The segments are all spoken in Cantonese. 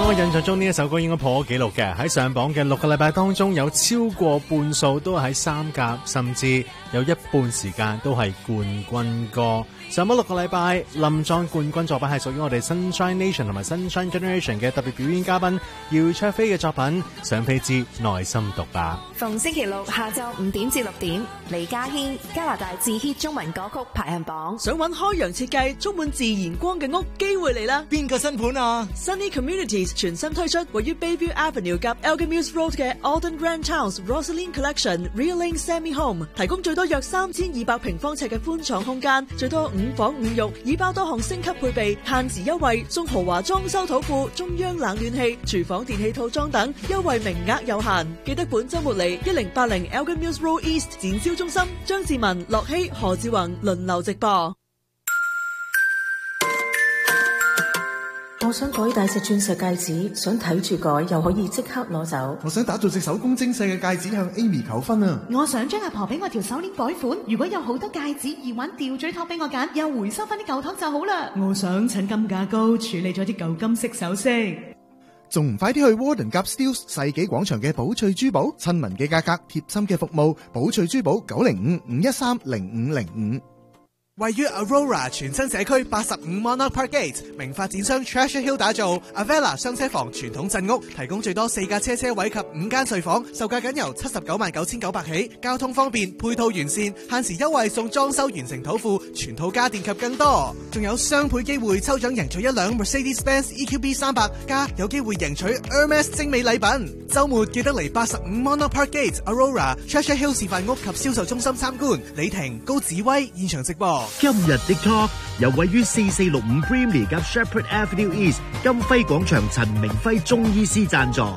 我印象中呢一首歌應該破咗紀錄嘅，喺上榜嘅6個禮拜當中，有超過半數都係3甲，甚至有一半時間都係冠軍歌。上榜6個禮拜，林莊冠軍作品係屬於我哋 Sunshine Nation 同埋 Sunshine Generation 嘅特別表演嘉賓姚焯菲嘅作品《想飛之內心獨白》。 逢星期六下晝5點至6點，李家軒加拿大自 hit 中文歌曲排行榜。 想揾開揚設計充滿自然光嘅屋，機會嚟啦！ 邊個新盤啊？ Sunny Communities 全新推出位於 Bayview Avenue 及 Elgin-Mills Road 嘅 Alden Grand House Rosaline Collection Realing Semi Home， 提供最多約3200平方尺嘅寬敞空間，最多5房5浴，已包多項升級配備，限時優惠送豪華裝修土庫、中央冷暖氣、廚房電器套裝等，優惠名額有限。記得本周末嚟1080 Elgin-Mills Road East 展銷中心，張志文、樂希、何志宏輪流直播。 我想改大隻鑽石戒指，想睇住改又可以即刻攞走。 我想打造隻手工精細嘅戒指向 Amy 求婚啊！ 我想將阿婆俾我條手鏈改款，如果有好多戒指、耳環、吊墜托俾我揀，又回收翻啲舊托就好啦。 我想趁金價高處理咗啲舊金飾首飾， 仲唔快啲去 Warden Gap Steeles 世紀廣場嘅寶翠珠寶，親民嘅價格，貼心嘅服務，寶翠珠寶905-513-0505。 位於 Aurora 全新社區85 Monarch Park Gate， 名發展商 Treasure Hill 打造 Avella 雙車房傳統鎮屋，提供最多4架車位及5間睡房，售價僅由799900起，交通方便，配套完善，限時優惠送裝修完成土庫、全套家電及更多，仲有雙倍機會抽獎贏取一輛 Mercedes-Benz EQB 300，加有機會贏取 Hermes 精美禮品。週末記得嚟85 Monarch Park Gate Aurora Treasure Hill 示範屋及銷售中心參觀。李婷、高子威現場直播。 今日的 Talk 由位於4465 Brimley 及 Shepherd Avenue East 金輝廣場陳明輝中醫師贊助。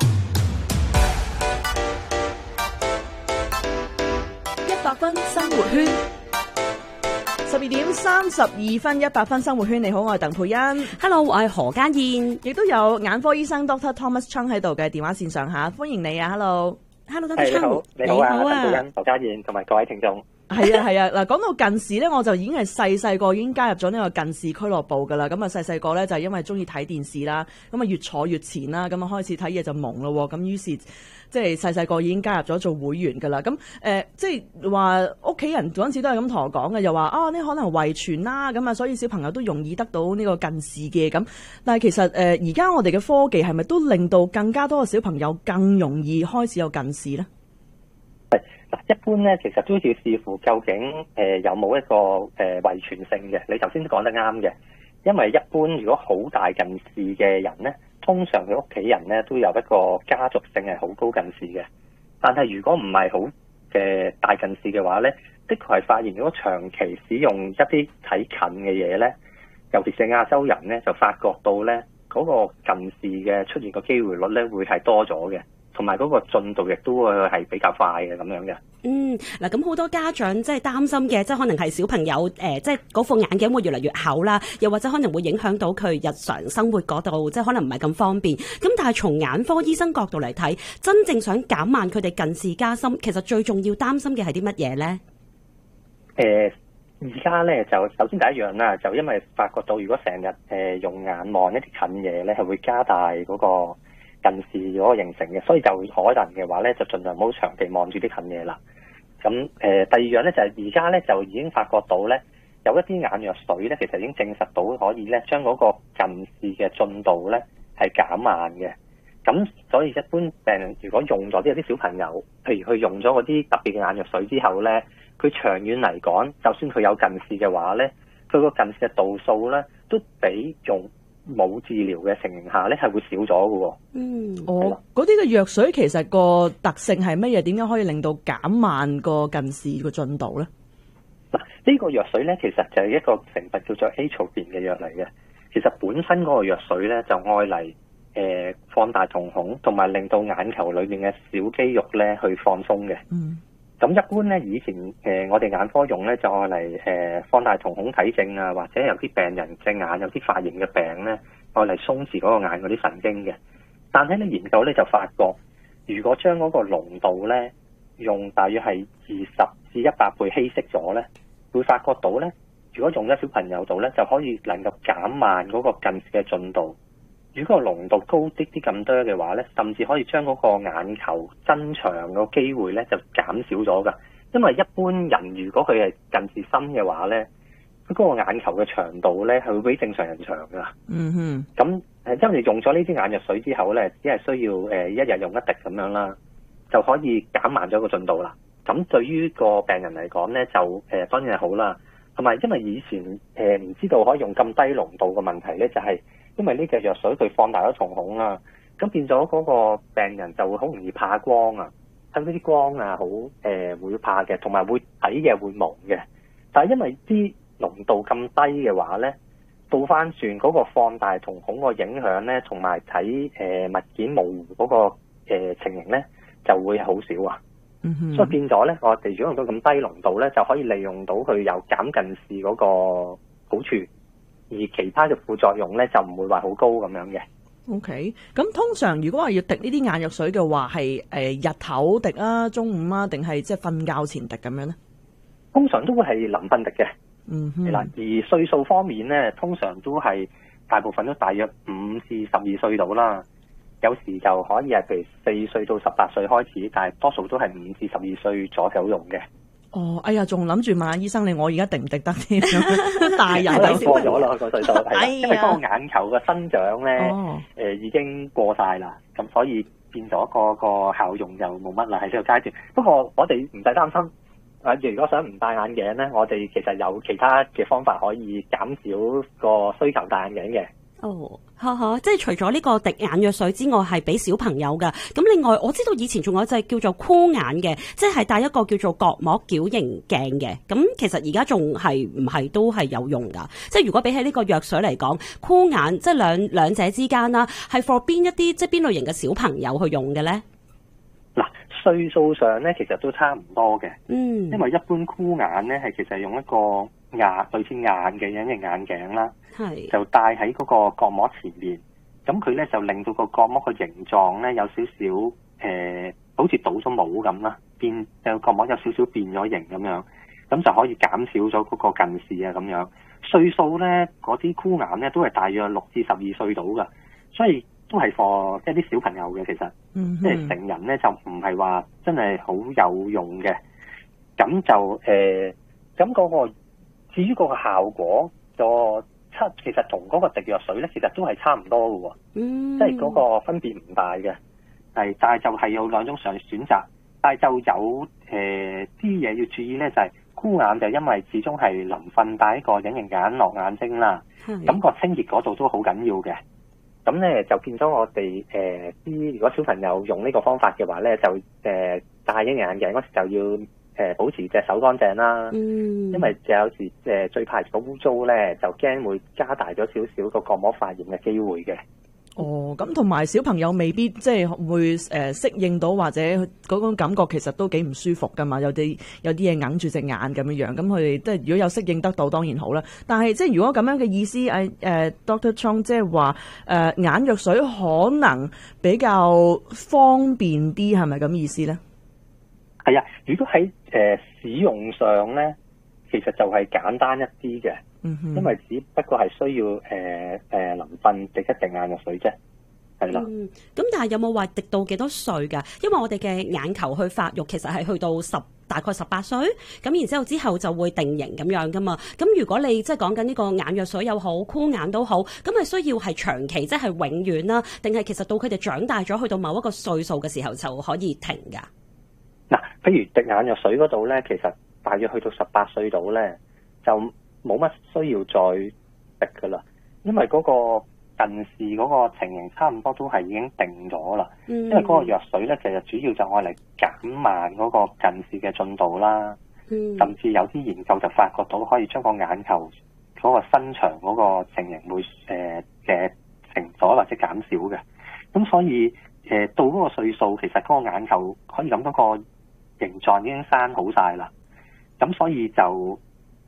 100分生活圈，12點32分，100分生活圈。你好，我係鄧佩欣。 Hello， 我係何家燕。 亦都有眼科醫生 Dr. Thomas Chung 喺度嘅電話線上下，歡迎你啊 ！Hello，Dr. Chung， 你好啊，鄧佩欣、何家燕同埋各位聽眾。 係啊，嗱，講到近視咧，我就已經係細個已經加入咗呢個近視俱樂部噶啦。咁啊，細個咧就係因為中意睇電視啦，咁啊越坐越前啦，咁啊開始睇嘢就蒙咯。咁於是即係細個已經加入咗做會員噶啦。咁即係話屋企人嗰陣時都係咁同我講嘅，又話呢可能遺傳啦，咁啊所以小朋友都容易得到呢個近視嘅。咁但係其實而家我哋嘅科技係咪都令到更加多嘅小朋友更容易開始有近視咧？ 一般咧，其實都要視乎究竟有冇一個遺傳性嘅。你頭先都講得啱嘅，因為一般如果好大近視嘅人咧，通常佢屋企人咧都有一個家族性係好高近視嘅。但係如果唔係好大近視嘅話咧，的確係發現如果長期使用一啲睇近嘅嘢咧，尤其是亞洲人咧，就發覺到咧嗰個近視嘅出現嘅機會率咧會係多咗嘅。同埋嗰個進度亦都會係比較快嘅咁樣嘅。 嗱咁好多家長即係擔心嘅，即係可能係小朋友即係嗰副眼鏡會越嚟越厚啦，又或者可能會影響到佢日常生活嗰度，即係可能唔係咁方便。咁但係從眼科醫生角度嚟睇，真正想減慢佢哋近視加深，其實最重要擔心嘅係啲乜嘢咧？ 而家咧就首先第一樣啦，就因為發覺到如果成日用眼望一啲近嘢咧，係會加大嗰個近視嗰個形成嘅，所以就可能嘅話咧，就盡量唔好長期望住啲近嘢啦。咁第二樣咧就係而家咧就已經發覺到咧，有一啲眼藥水咧，其實已經證實到可以咧將嗰個近視嘅進度咧係減慢嘅。咁所以一般病人如果用咗有啲小朋友，譬如佢用咗嗰啲特別嘅眼藥水之後咧，佢長遠嚟講，就算佢有近視嘅話咧，佢個近視嘅度數咧都比用冇治療嘅情形下咧，係會少咗嘅喎。 嗰啲嘅藥水其實個特性係乜嘢？點樣可以令到減慢個近視個進度咧？ 嗱，呢個藥水咧，其實就係一個成分叫做 atropine 嘅藥嚟嘅。其實本身嗰個藥水咧，就愛嚟放大瞳孔，同埋令到眼球裏面嘅小肌肉咧去放鬆嘅。咁一般咧，以前我哋眼科用咧就愛嚟放大瞳孔睇症啊，或者有啲病人隻眼有啲髮型嘅病咧，愛嚟鬆弛嗰個眼嗰啲神經嘅。但係咧研究咧就發覺，如果將嗰個濃度咧用大約係20至100倍稀釋咗咧，會發覺到咧，如果用咗小朋友度咧，就可以能夠減慢嗰個近視嘅進度。 如果個濃度高啲咁多嘅話咧，甚至可以將嗰個眼球增長個機會咧就減少咗㗎。因為一般人如果佢係近視深嘅話咧，佢嗰個眼球嘅長度咧係會比正常人長㗎。 嗯哼。 咁因為用咗呢支眼藥水之後咧，只係需要一日用一滴咁樣啦，就可以減慢咗個進度啦。咁對於個病人嚟講咧，就當然係好啦。同埋因為以前唔知道可以用咁低濃度嘅問題咧，就係因為呢個藥水佢放大咗瞳孔啦，咁變咗嗰個病人就會好容易怕光啊，睇到啲光啊好會怕嘅，同埋會睇嘅會朦嘅。但係因為啲濃度咁低嘅話咧，倒翻轉嗰個放大瞳孔個影響咧，同埋睇物件模糊嗰個情形咧，就會好少啊。所以變咗咧，我哋如果用到咁低濃度咧，就可以利用到佢有減近視嗰個好處，而其他嘅副作用咧就唔會話好高咁樣嘅。 OK， 咁通常如果話要滴呢啲眼藥水嘅話，係日頭滴啊、中午啊，定係即係瞓覺前滴咁樣咧？ 通常都會係臨瞓滴嘅。係啦，而歲數方面咧，通常都係大部分都大約5至12歲到啦。有時就可以係譬如4歲到18歲開始，但係多數都係5至12歲左右用嘅。 哦，哎呀，仲諗住問下醫生你，我而家滴唔滴得添？大人過咗啦個歲數，係因為嗰個眼球嘅生長咧，已經過晒啦，咁所以變咗個效用就冇乜啦喺呢個階段。不過我哋唔使擔心。如果想唔戴眼鏡咧，我哋其實有其他嘅方法可以減少個需求戴眼鏡嘅。 哦，即係除咗呢個滴眼藥水之外，係俾小朋友噶。咁另外，我知道以前仲有隻叫做箍眼嘅，即係戴一個叫做角膜矯形鏡嘅。咁其實而家仲係唔係都係有用噶？即係如果比起呢個藥水嚟講，箍眼即係兩者之間啦，係 for 邊一啲即係邊類型嘅小朋友去用嘅咧？ 嗱，歲數上咧其實都差唔多嘅。 因為一般箍眼咧係其實用一個類似眼嘅隱形眼鏡啦，就戴喺嗰個角膜前面，咁佢咧就令到個角膜嘅形狀咧有少少好似倒咗帽咁啦，角膜有少少變咗形咁樣，咁就可以減少咗嗰個近視啊咁樣。歲數咧嗰啲箍眼咧都係大約6至12歲到噶，所以都係 for 即係啲小朋友嘅其實，即係成人咧就唔係話真係好有用嘅。咁就咁嗰個至於嗰個效果其實同嗰個滴藥水咧，其實都係差唔多嘅喎，即係嗰個分別唔大嘅，但係就係有兩種選擇，但係就有啲嘢要注意咧，就係箍眼就因為始終係臨瞓戴一個隱形眼落眼睛啦，咁個清潔嗰度都好緊要嘅，咁咧就變咗我哋如果小朋友用呢個方法嘅話咧，就戴隱形眼鏡嗰時就要保持隻手乾淨啦，因為有時最怕個污糟咧，就驚會加大咗少少個角膜發炎嘅機會嘅。 哦，咁同埋小朋友未必即係會適應到，或者嗰種感覺其實都幾唔舒服噶嘛，有啲嘢硬住隻眼咁樣樣，咁佢哋即係如果有適應得到當然好啦。但係即係如果咁樣嘅意思，Dr. Chong 即係話眼藥水可能比較方便啲，係咪咁意思咧？ 係啊，如果喺使用上咧，其實就係簡單一啲嘅，因為只不過係需要臨瞓滴一滴眼藥水啫，係啦。 咁但係有冇話滴到幾多歲㗎？因為我哋嘅眼球去發育其實係去到大概18歲，咁然之後就會定型咁樣噶嘛。咁如果你即係講緊呢個眼藥水又好，箍眼都好，咁係需要係長期即係永遠啦，定係其實到佢哋長大咗去到某一個歲數嘅時候就可以停㗎？ 嗱，譬如滴眼藥水嗰度咧，其實大約去到18歲度咧，就冇乜需要再滴噶啦，因為嗰個近視嗰個情形差唔多都係已經定咗啦。因為嗰個藥水咧，其實主要就愛嚟減慢嗰個近視嘅進度啦。甚至有啲研究就發覺到可以將個眼球嗰個伸長嗰個情形會嘅停咗或者減少嘅。咁所以到嗰個歲數，其實嗰個眼球可以咁嗰個形狀已經生好晒啦，咁所以就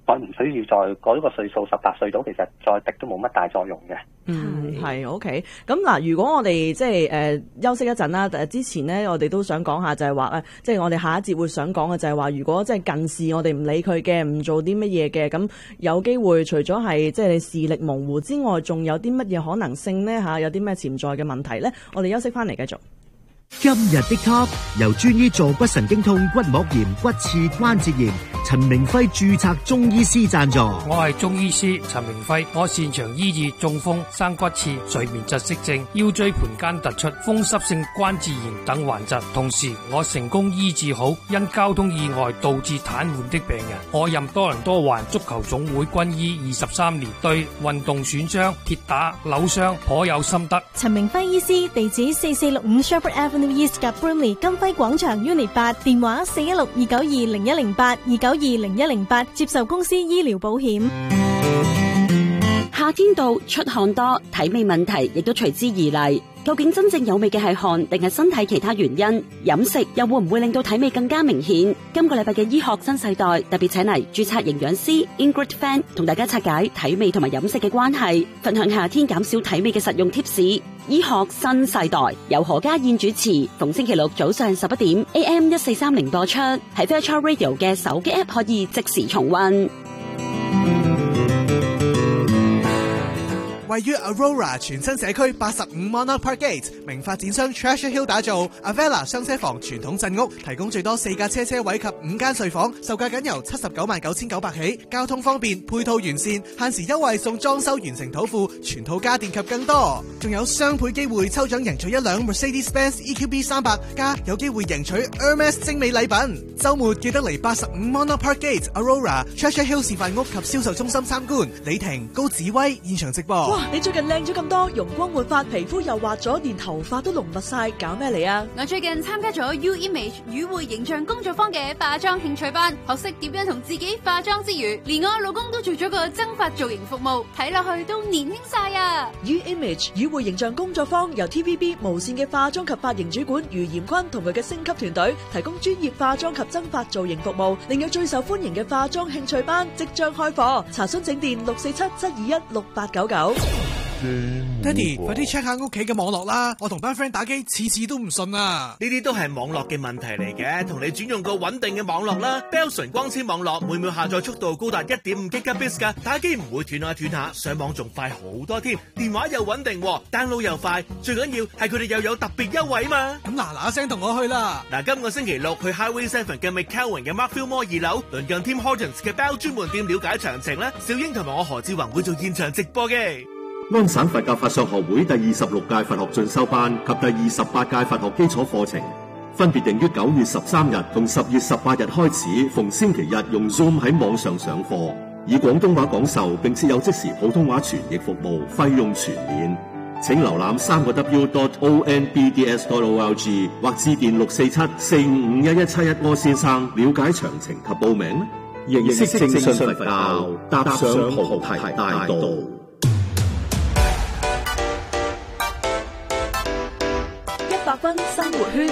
再唔需要再嗰個歲數18歲到，其實再滴都冇乜大作用嘅。 係 OK。咁嗱，如果我哋即係休息一陣啦，之前呢，我哋都想講下就係話即係我哋下一節會想講嘅就係話，如果即係近視我哋唔理佢嘅，唔做啲乜嘢嘅，咁有機會除咗係即係你視力模糊之外，仲有啲乜嘢可能性呢？有啲咩潛在嘅問題呢？我哋休息翻嚟繼續。 今日的 Top 由專醫坐骨神經痛、骨膜炎、骨刺、關節炎陳明輝註冊中醫師贊助。 我係中醫師陳明輝，我擅長醫治中風、生骨刺、睡眠窒息症、腰椎盤間突出、風濕性關節炎等患疾，同時我成功醫治好因交通意外導致癱瘓的病人。我任多倫多環足球總會軍醫23年，對運動損傷、跌打、扭傷頗有心得。 陳明輝醫師，地址4465 Shepherd Avenue East 及 Brimley 金輝廣場 Unit 8，電話416-292-0108 292-0108，接受公司醫療保險。 夏天到，出汗多，體味問題亦都隨之而嚟。究竟真正有味嘅係汗定係身體其他原因？飲食又會唔會令到體味更加明顯？今個禮拜嘅醫學新世代特別請嚟註冊營養師 Ingrid Fan 同大家拆解體味同埋飲食嘅關係，分享夏天減少體味嘅實用貼士。醫學新世代由何家燕主持，逢星期六早上11點 AM 1430播出，喺 Fairchild Radio 嘅手機 App 可以即時重溫。 位於 Aurora 全新社區85 Monarch Park Gate， 名發展商 Treasure Hill 打造 Avella 雙車房傳統鎮屋，提供最多4架車位及5間睡房，售價僅由799900起，交通方便，配套完善，限時優惠送裝修完成土庫，全套家電及更多，仲有雙倍機會抽獎贏取一輛 Mercedes-Benz EQB 300，加有機會贏取 Hermes 精美禮品。週末記得嚟85 Monarch Park Gate Aurora Treasure Hill 示範屋及銷售中心參觀。李婷、高子威現場直播。 你最近靚咗咁多，容光煥發，皮膚又滑咗，連頭髮都濃密晒，搞咩嚟啊？ 我最近參加咗 U Image 與會形象工作坊嘅化妝興趣班，學識點樣同自己化妝之餘，連我老公都做咗個增髮造型服務，睇落去都年輕晒啊 ！U Image 與會形象工作坊由 TVB 無線嘅化妝及髮型主管余炎坤同佢嘅星級團隊提供專業化妝及增髮造型服務，另有最受歡迎嘅化妝興趣班即將開課，查詢請電647-721-6899。 爹哋，快啲 check 下屋企嘅網絡啦！我同班 friend 打機，次次都唔順啊！ 呢啲都係網絡嘅問題嚟嘅，同你轉用個穩定嘅網絡啦。Bell 純光纖網絡每秒下載速度高達 1.5 Gbps 噶，打機唔會斷下斷下，上網仲快好多添。電話又穩定，download 又快，最緊要係佢哋又有特別優惠嘛！ 咁嗱聲同我去啦！ 嗱，今個星期六去 Highway 7嘅 McCowan 嘅 Markfield Mall 2樓，鄰近 Tim Hortons 嘅 Bell 專門店了解詳情啦。小英同埋我何志宏會做現場直播嘅。 安省佛教法相學會第26屆佛學進修班及第28屆佛學基礎課程，分別定於9月13日同10月18日開始，逢星期日用 Zoom 喺網上上課，以廣東話講授，並設有即時普通話傳譯服務，費用全免。請瀏覽3w.onbds.org 或致電647-455-1171柯先生了解詳情及報名。認識正信佛教，踏上菩提大道。 100分生活圈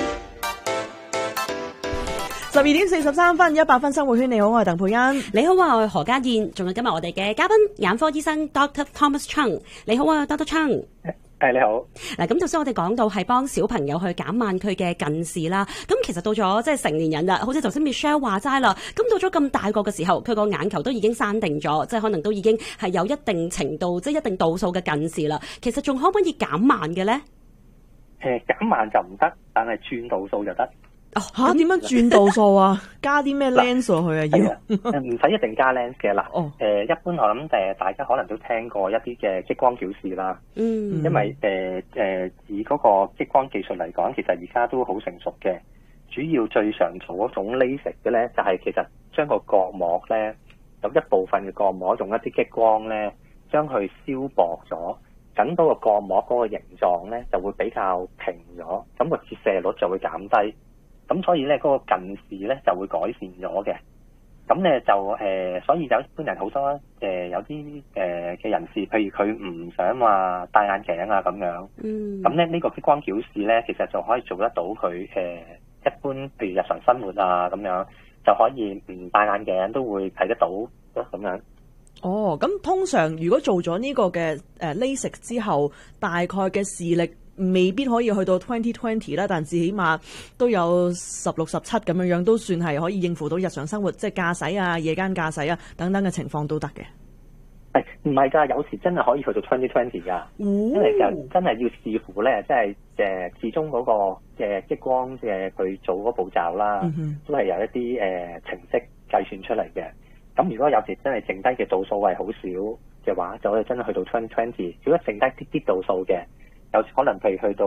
，12點43分，100分生活圈。你好，我係鄧佩欣。 你好啊，我係何家燕。仲有今日我哋嘅嘉賓，眼科醫生 Dr. Thomas Chung。你好啊 ，Dr. Chung。 你好。 嗱，咁頭先我哋講到係幫小朋友去減慢佢嘅近視啦。咁其實到咗即係成年人啦，好似頭先 Michelle 話齋啦。咁到咗咁大個嘅時候，佢個眼球都已經生定咗，即係可能都已經係有一定程度，即係一定度數嘅近視啦。其實仲可唔可以減慢嘅咧？ 減慢就唔得，但係轉度數就得。 吓，點樣轉度數啊？加啲咩 lens 落去啊？要唔使一定加 lens 嘅啦。一般我諗大家可能都聽過一啲嘅激光矯視啦。因為以嗰個激光技術嚟講，其實而家都好成熟嘅。主要最常做嗰種 LASIK 嘅咧，就係其實將個角膜咧，有一部分嘅角膜用一啲激光咧，將佢消薄咗。等到個角膜嗰個形狀咧就會比較平咗，咁個折射率就會減低，咁所以咧嗰個近視咧就會改善咗嘅。咁咧就所以有一般人好多有啲嘅人士，譬如佢唔想話戴眼鏡啊咁樣，咁咧呢個激光矯視咧其實就可以做得到佢一般譬如日常生活啊咁樣就可以唔戴眼鏡都會睇得到咯咁樣。 哦，咁通常如果做咗呢個嘅LASIK 之後，大概嘅視力未必可以去到 20/20啦，但至起碼都有16、17咁樣樣，都算係可以應付到日常生活，即係駕駛啊、夜間駕駛啊等等嘅情況都得嘅。 唔係㗎，有時真係可以去到 20/20㗎，因為就真係要視乎咧，即係始終嗰個激光佢做嗰個步驟啦，都係有一啲程式計算出嚟嘅。咁如果有時真係剩低嘅度數係好少嘅話，就可以真係去到 20/20。如果剩低啲度數嘅，有時可能譬如去到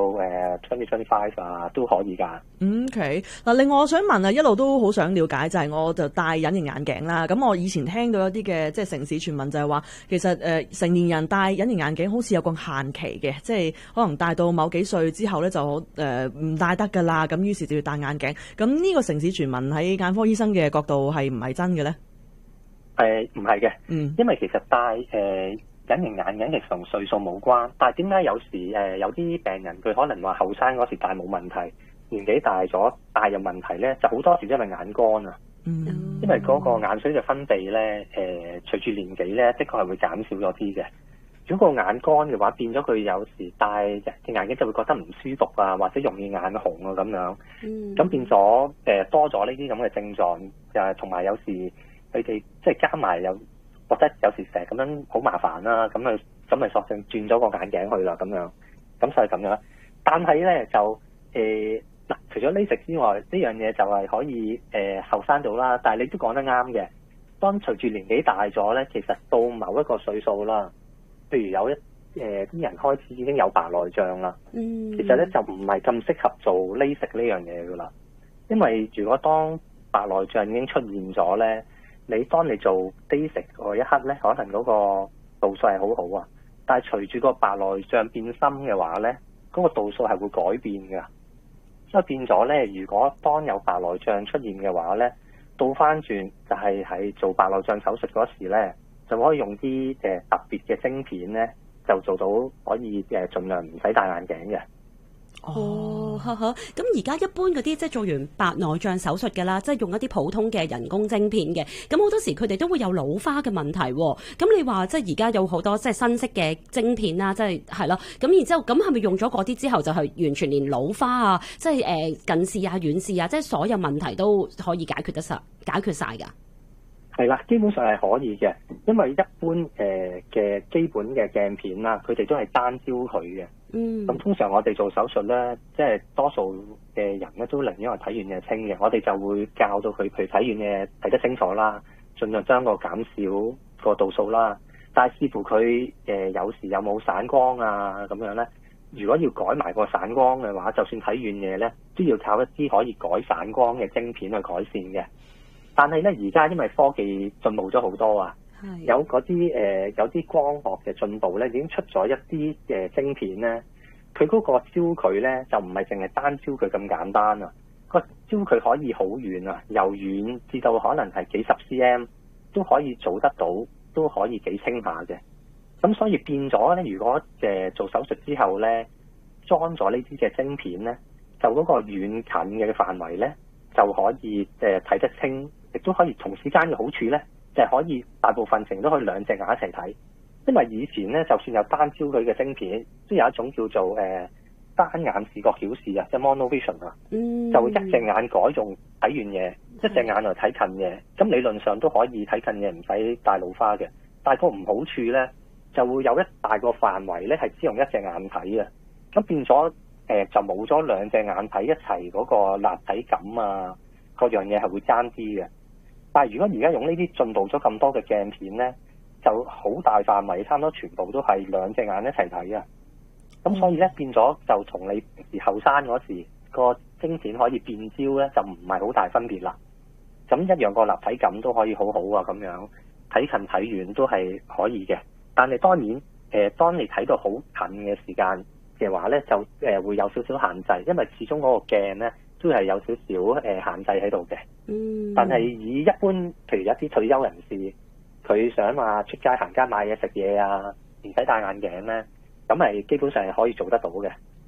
20/25啊都可以㗎。 OK， 嗱，另外我想問啊，一路都好想了解，就係我就戴隱形眼鏡啦。咁我以前聽到一啲嘅即係城市傳聞就係話，其實成年人戴隱形眼鏡好似有個限期嘅，即係可能戴到某幾歲之後咧就唔戴得㗎啦。咁於是就要戴眼鏡。咁呢個城市傳聞喺眼科醫生嘅角度係唔係真嘅咧？ 唔係嘅，因為其實戴隱形眼鏡其實同歲數冇關，但係點解有時有啲病人佢可能話後生嗰時戴冇問題，年紀大咗戴有問題咧，就好多時因為眼乾啊，因為嗰個眼水嘅分泌咧隨住年紀咧，的確係會減少咗啲嘅。如果個眼乾嘅話，變咗佢有時戴隻眼鏡就會覺得唔舒服啊，或者容易眼紅啊咁樣，咁變咗多咗呢啲咁嘅症狀，同埋有時佢哋即係加埋又覺得有時成日咁樣好麻煩啦，咁咪索性轉咗個眼鏡去啦咁樣，咁所以咁樣。但係咧就嗱，除咗LASIK之外，呢樣嘢就係可以後生到啦。但係你都講得啱嘅，當隨住年紀大咗咧，其實到某一個歲數啦，譬如有啲人開始已經有白內障啦，其實咧就唔係咁適合做LASIK呢樣嘢噶啦，因為如果當白內障已經出現咗咧，當你做 LASIK 嗰一刻咧，可能嗰個度數係好好啊，但係隨住個白內障變深嘅話咧，嗰個度數係會改變㗎，所以變咗咧，如果當有白內障出現嘅話咧，倒翻轉就係喺做白內障手術嗰時咧，就可以用啲特別嘅晶片咧，就做到可以盡量唔使戴眼鏡嘅。 哦，咁而家一般嗰啲即係做完白內障手術嘅啦，即係用一啲普通嘅人工晶片嘅，咁好多時佢哋都會有老花嘅問題喎。咁你話即係而家有好多即係新式嘅晶片啦，即係咯，咁然之後咁係咪用咗嗰啲之後就係完全連老花啊，即係近視啊、遠視啊，即係所有問題都可以解決晒㗎？ 係啦，基本上係可以嘅，因為一般嘅基本嘅鏡片啦，佢哋都係單焦距嘅。咁通常我哋做手術咧，即係多數嘅人咧都寧願係睇遠嘢清嘅，我哋就會教到佢，譬如睇遠嘢睇得清楚啦，盡量將個減少個度數啦。但係視乎佢有時有冇散光啊咁樣咧，如果要改埋個散光嘅話，就算睇遠嘢咧，都要靠一啲可以改散光嘅晶片去改善嘅。但係咧，而家因為科技進步咗好多啊，有嗰啲有啲光學嘅進步咧，已經出咗一啲晶片咧，佢嗰個焦距咧就唔係淨係單焦距咁簡單啊，個焦距可以好遠啊，由遠至到可能係幾十 cm 都可以做得到，都可以幾清下嘅。咁所以變咗咧，如果做手術之後咧，裝咗呢啲嘅晶片咧，就嗰個遠近嘅範圍咧就可以睇得清。亦都可以同時間嘅好處咧，就係可以大部分程都可以兩隻眼一齊睇。因為以前咧，就算有單焦距嘅晶片，都有一種叫做單眼視覺曉視啊，即係 monovision 啊，就一隻眼改用睇遠嘢，一隻眼嚟睇近嘢。咁理論上都可以睇近嘢，唔使戴老花嘅。但係個唔好處咧，就會有一大個範圍咧係只用一隻眼睇嘅。咁變咗就冇咗兩隻眼睇一齊嗰個立體感啊，各樣嘢係會爭啲嘅。但係如果而家用呢啲進步咗咁多嘅鏡片咧，就好大範圍，差唔多全部都係兩隻眼一齊睇啊！咁所以咧變咗就同你平時後生嗰時個晶片可以變焦咧，就唔係好大分別啦。咁一樣個立體感都可以好好啊，咁樣睇近睇遠都係可以嘅。但係當然當你睇到好近嘅時間嘅話咧，就會有少少限制，因為始終嗰個鏡咧都係有少少限制喺度嘅。但係以一般譬如一啲退休人士，佢想話出街行街買嘢食嘢啊，唔使戴眼鏡咧，咁係基本上係可以做得到嘅。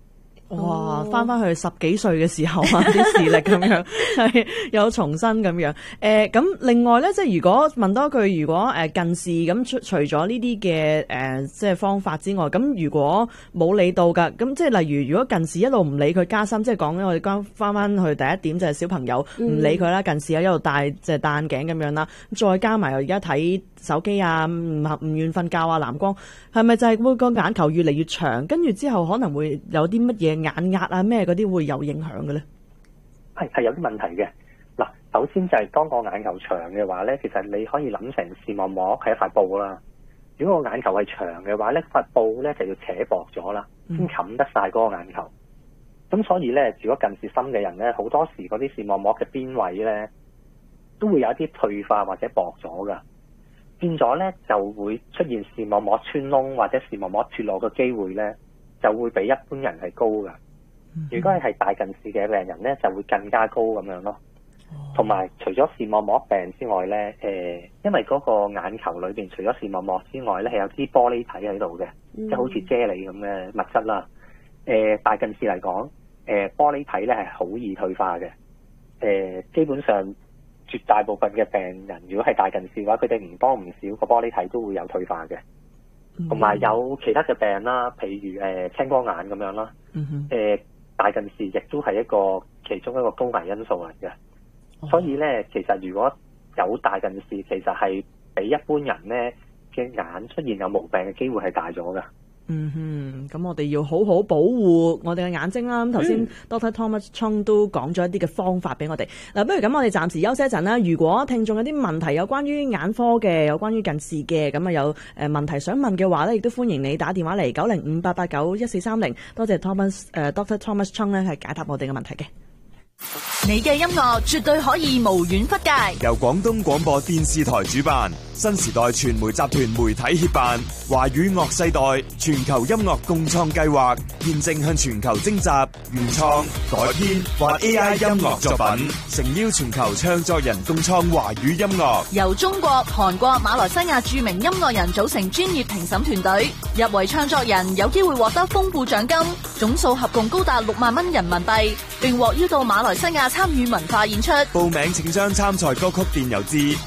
哇，翻去10幾歲嘅時候啊，啲視力咁樣係有重新咁樣。咁另外咧，即係如果問多句，如果近視咁除咗呢啲嘅即係方法之外，咁如果冇理到㗎，咁即係例如如果近視一路唔理佢加深，即係講緊我哋翻去第一點就係小朋友唔理佢啦，近視一路戴即係戴眼鏡咁樣啦，再加埋而家睇手機啊，唔願瞓覺啊，藍光，係咪就係會個眼球越嚟越長，跟住之後可能會有啲乜嘢眼壓啊咩嗰啲會有影響嘅咧？ 係有啲問題嘅。嗱，首先就係當個眼球長嘅話咧，其實你可以諗成視網膜係一塊布啦。如果個眼球係長嘅話咧，塊布咧就要扯薄咗啦，先冚得晒嗰個眼球。咁所以咧，如果近視深嘅人咧，好多時嗰啲視網膜嘅邊位咧，都會有一啲退化或者薄咗噶。變咗咧就會出現視網膜穿窿或者視網膜脫落嘅機會咧，就會比一般人係高噶。如果係大近視嘅病人咧，就會更加高咁樣咯。同埋除咗視網膜病之外咧，因為嗰個眼球裏邊除咗視網膜之外咧，係有啲玻璃體喺度嘅，即係好似啫喱咁嘅物質啦。大近視嚟講，玻璃體咧係好易退化嘅。基本上絕大部分嘅病人，如果係大近視嘅話，佢哋唔多唔少個玻璃體都會有退化嘅。同埋有其他嘅病啦，譬如青光眼咁樣啦。大近視亦都係其中一個高危因素嚟嘅。所以咧，其實如果有大近視，其實係比一般人咧嘅眼出現有毛病嘅機會係大咗噶。 咁我哋要好好保護我哋嘅眼睛啦。咁頭先 Dr. Thomas Chung 都講咗一啲嘅方法俾我哋。嗱，不如咁，我哋暫時休息一陣啦。如果聽眾有啲問題，有關於眼科嘅，有關於近視嘅，咁啊有問題想問嘅話咧，亦都歡迎你打電話嚟905-889-1430。多謝 Dr. Thomas Chung 咧係解答我哋嘅問題嘅。 你嘅音樂絕對可以無遠弗屆， 由廣東廣播電視台主辦，新時代傳媒集團媒體協辦，華語樂世代全球音樂共創計劃，現正向全球徵集原創、改編或 AI 音樂作品，誠邀全球唱作人共創華語音樂。 由中國、韓國、馬來西亞著名音樂人組成專業評審團隊，入圍唱作人有機會獲得豐富獎金，總數合共高達6萬蚊人民幣，並獲邀到馬來西亞參與文化演出。 報名請將參賽歌曲電郵至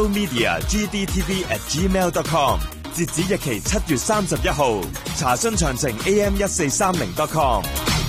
socialmedia@gdtv@gmail.com， 截止日期7月31號。查詢詳情 am1430.com。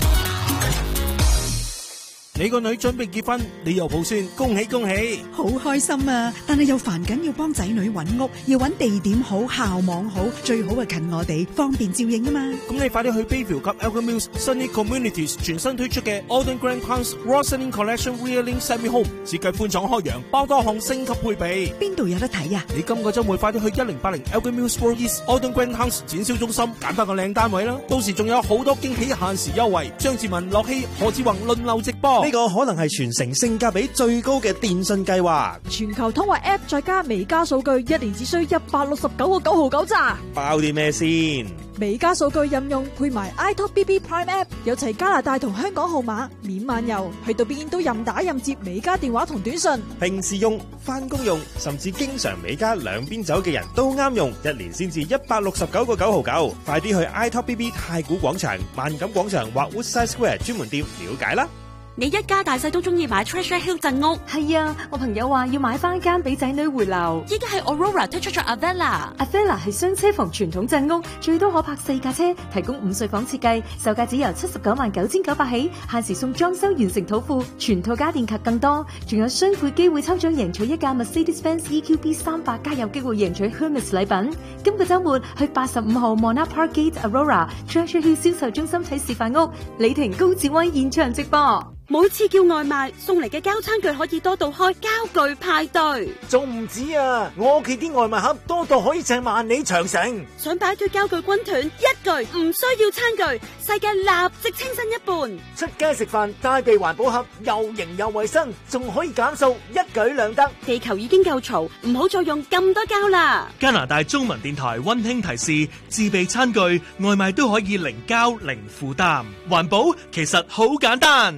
你個女準備結婚，你又抱孫，恭喜恭喜！ 好開心啊！但係又煩緊要幫仔女揾屋，要揾地點好、校網好，最好係近我哋，方便照應啊嘛！ 咁你快啲去 Bayview 及 Algon Mills Sunny Communities 全新推出嘅 Alden Grand House Roslyn Collection Rear Link Semi Home， 設計寬敞開揚，包多項升級配備。 邊度有得睇啊？ 你今個週末快啲去1080 Algon Mills Road East Alden Grand House 展銷中心揀翻個靚單位啦！到時仲有好多驚喜限時優惠，張志文、樂希、何志宏輪流直播。 呢個可能係全城性價比最高嘅電信計劃， 全球通話 App 再加微加數據，一年只需169個9毫9咋。 包啲咩先？ 微加數據任用配埋 iTalk BB Prime App， 有齊加拿大同香港號碼，免漫遊，去到邊都任打任接微加電話同短信。 平時用、翻工用，甚至經常微加兩邊走嘅人都啱用，一年先至169個9毫9。快啲去 iTalk BB 太古廣場、萬錦廣場或 Woodside Square 專門店了解啦。 你一家大細都中意買 Treasure Hill 鎮屋？ 係啊，我朋友話要買翻間俾仔女回流。 依家係 Aurora 推出咗 Avella 係雙車房傳統鎮屋，最多可泊4架車，提供5睡房設計，售價只由799900起，限時送裝修完成土庫，全套家電及更多，仲有雙倍機會抽獎贏取一架 Mercedes-Benz EQB 300，加有機會贏取 Hermes 禮品。今個週末去85號 Monarch Park Gate Aurora Treasure Hill 銷售中心睇示範屋，李婷高志威現場直播。 每次叫外賣送嚟嘅膠餐具可以多到開膠具派對， 仲唔止啊！我屋企啲外賣盒多到可以請萬里長城。 想擺脫膠具軍團，一句唔需要餐具，世界立即清新一半。 出街食飯帶備環保盒，又型又衛生，仲可以減數，一舉兩得。 地球已經夠嘈，唔好再用咁多膠啦。 加拿大中文電台溫馨提示：自備餐具外賣都可以零膠零負擔，環保其實好簡單。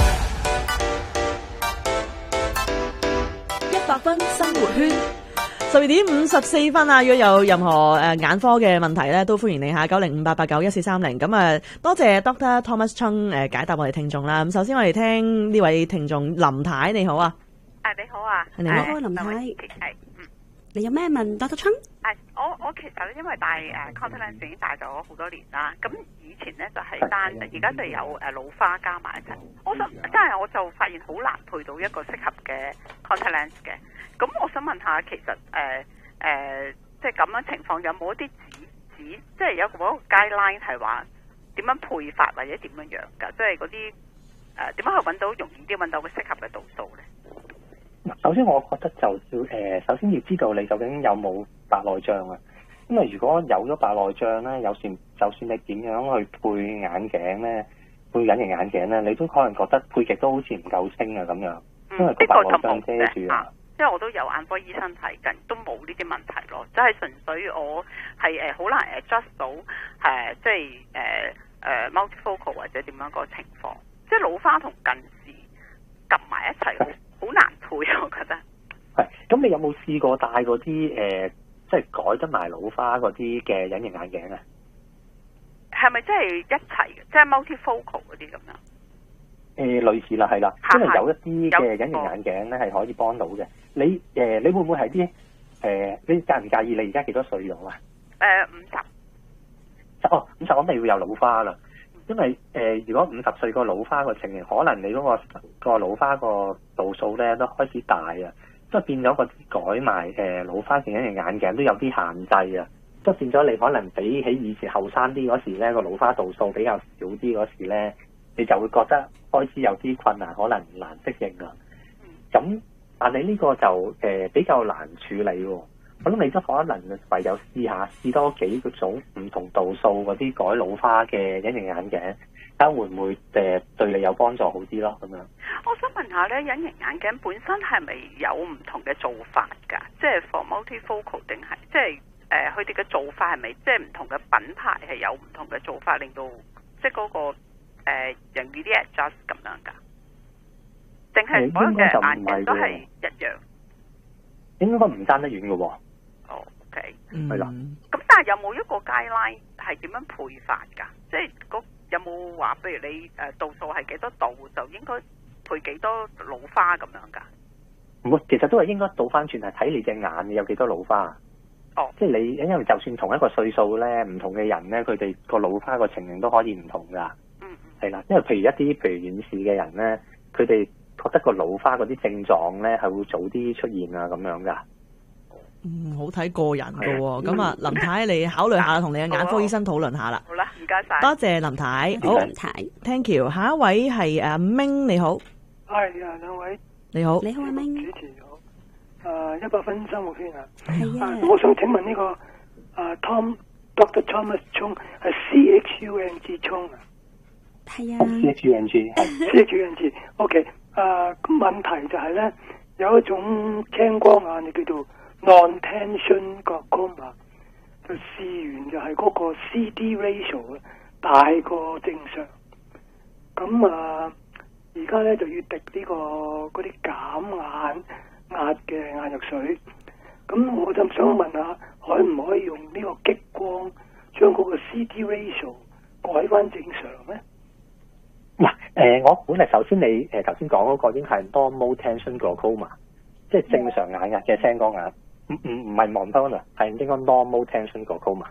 100分生活圈。 12:54啊！如果有任何眼科嘅問題咧，都歡迎你嚇9058891430。咁啊，多謝 Dr. Thomas Chung 解答我哋聽眾啦。咁首先我哋聽呢位聽眾林太，你好啊。 你好啊， 你好， 林太。 係， 你有咩問 Dr. Chung？ 我其實咧，因為戴contact lens 已經戴咗好多年啦。咁以前咧就係單，而家就有老花加埋一齊。我就發現好難配到一個適合嘅 contact lens 嘅。咁我想問下，其實即係咁樣情況有冇一啲指，即係有冇一個 guideline 係話點樣配法或者點樣樣㗎？即係嗰啲點樣去揾到容易啲揾到個適合嘅度數咧？ 首先我覺得就要首先要知道你究竟有冇白內障啊。因為如果有咗白內障咧，就算你點樣去配眼鏡咧，配隱形眼鏡咧，你都可能覺得配極都好似唔夠清啊咁樣，因為個白內障遮住啊。 因為我都有眼科醫生睇緊，都冇呢啲問題咯。即係純粹我係好難adjust 到即係multifocal 或者點樣個情況。即係老花同近視夾埋一齊，好難配，我覺得。 係，咁你有冇試過戴嗰啲即係改得埋老花嗰啲嘅隱形眼鏡啊？ 係咪即係一齊嘅？即係 multifocal 嗰啲咁樣？ 類似啦，係啦，因為有一啲嘅隱形眼鏡咧係可以幫到嘅。你會唔會係啲你介唔介意你而家幾多歲咗啊？50。哦，50咁你會有老花啦。因為如果50歲個老花個情形，可能你嗰個老花個度數咧都開始大啊，即係變咗個改埋老花型隱形眼鏡都有啲限制啊，即係變咗你可能比起以前後生啲嗰時咧個老花度數比較少啲嗰時咧，你就會覺得開始有啲困難，可能難適應啊。咁但係呢個就比較難處理喎。我諗你都可能唯有試多幾個種唔同度數嗰啲改老花嘅隱形眼鏡，睇下會唔會對你有幫助好啲咯咁樣。 我想問下咧，隱形眼鏡本身係咪有唔同嘅做法㗎？即係 for multifocal 定係即係佢哋嘅做法係咪即係唔同嘅品牌係有唔同嘅做法，令到即係嗰個容易啲 adjust 咁樣㗎？定係所有嘅眼鏡都係一樣？ 應該唔爭得遠嘅喎。 OK， 係啦。 咁但係有冇一個 guideline 係點樣配法㗎？即係有冇話，譬如你度數係幾多度就應該配幾多老花咁樣㗎？ 唔會，其實都係應該倒翻轉係睇你隻眼有幾多老花。 哦， 即係你因為就算同一個歲數咧，唔同嘅人咧，佢哋個老花個情形都可以唔同㗎。係啦，因為譬如遠視嘅人咧，佢哋覺得個老花嗰啲症狀咧係會早啲出現啊咁樣㗎。 好睇個人㗎喎。咁啊，林太你考慮下，同你嘅眼科醫生討論下啦。 好啦，唔該晒。 多謝林太。好，林太 ，thank you。下一位係阿明，你好。 係啊，兩位。 你好。 你好，阿明。主持好。100分生活圈啊。 係啊。 我想請問呢個Dr. Thomas Chung 係 CHUNG Chung 啊？ 係啊。 CHUNG。OK。咁問題就係咧，有一種青光眼就叫做non-tension glaucoma，就試完就係嗰個 CD ratio 大過正常。咁而家咧就要滴嗰啲減眼壓嘅眼藥水。咁我就想問下，可唔可以用呢個激光將嗰個 CD ratio 改翻正常咧？ 嗱，我本嚟首先你頭先講嗰個應該係 normal tension glaucoma， 即係正常眼壓嘅青光眼，唔係 monotonal， 係應該 normal tension glaucoma。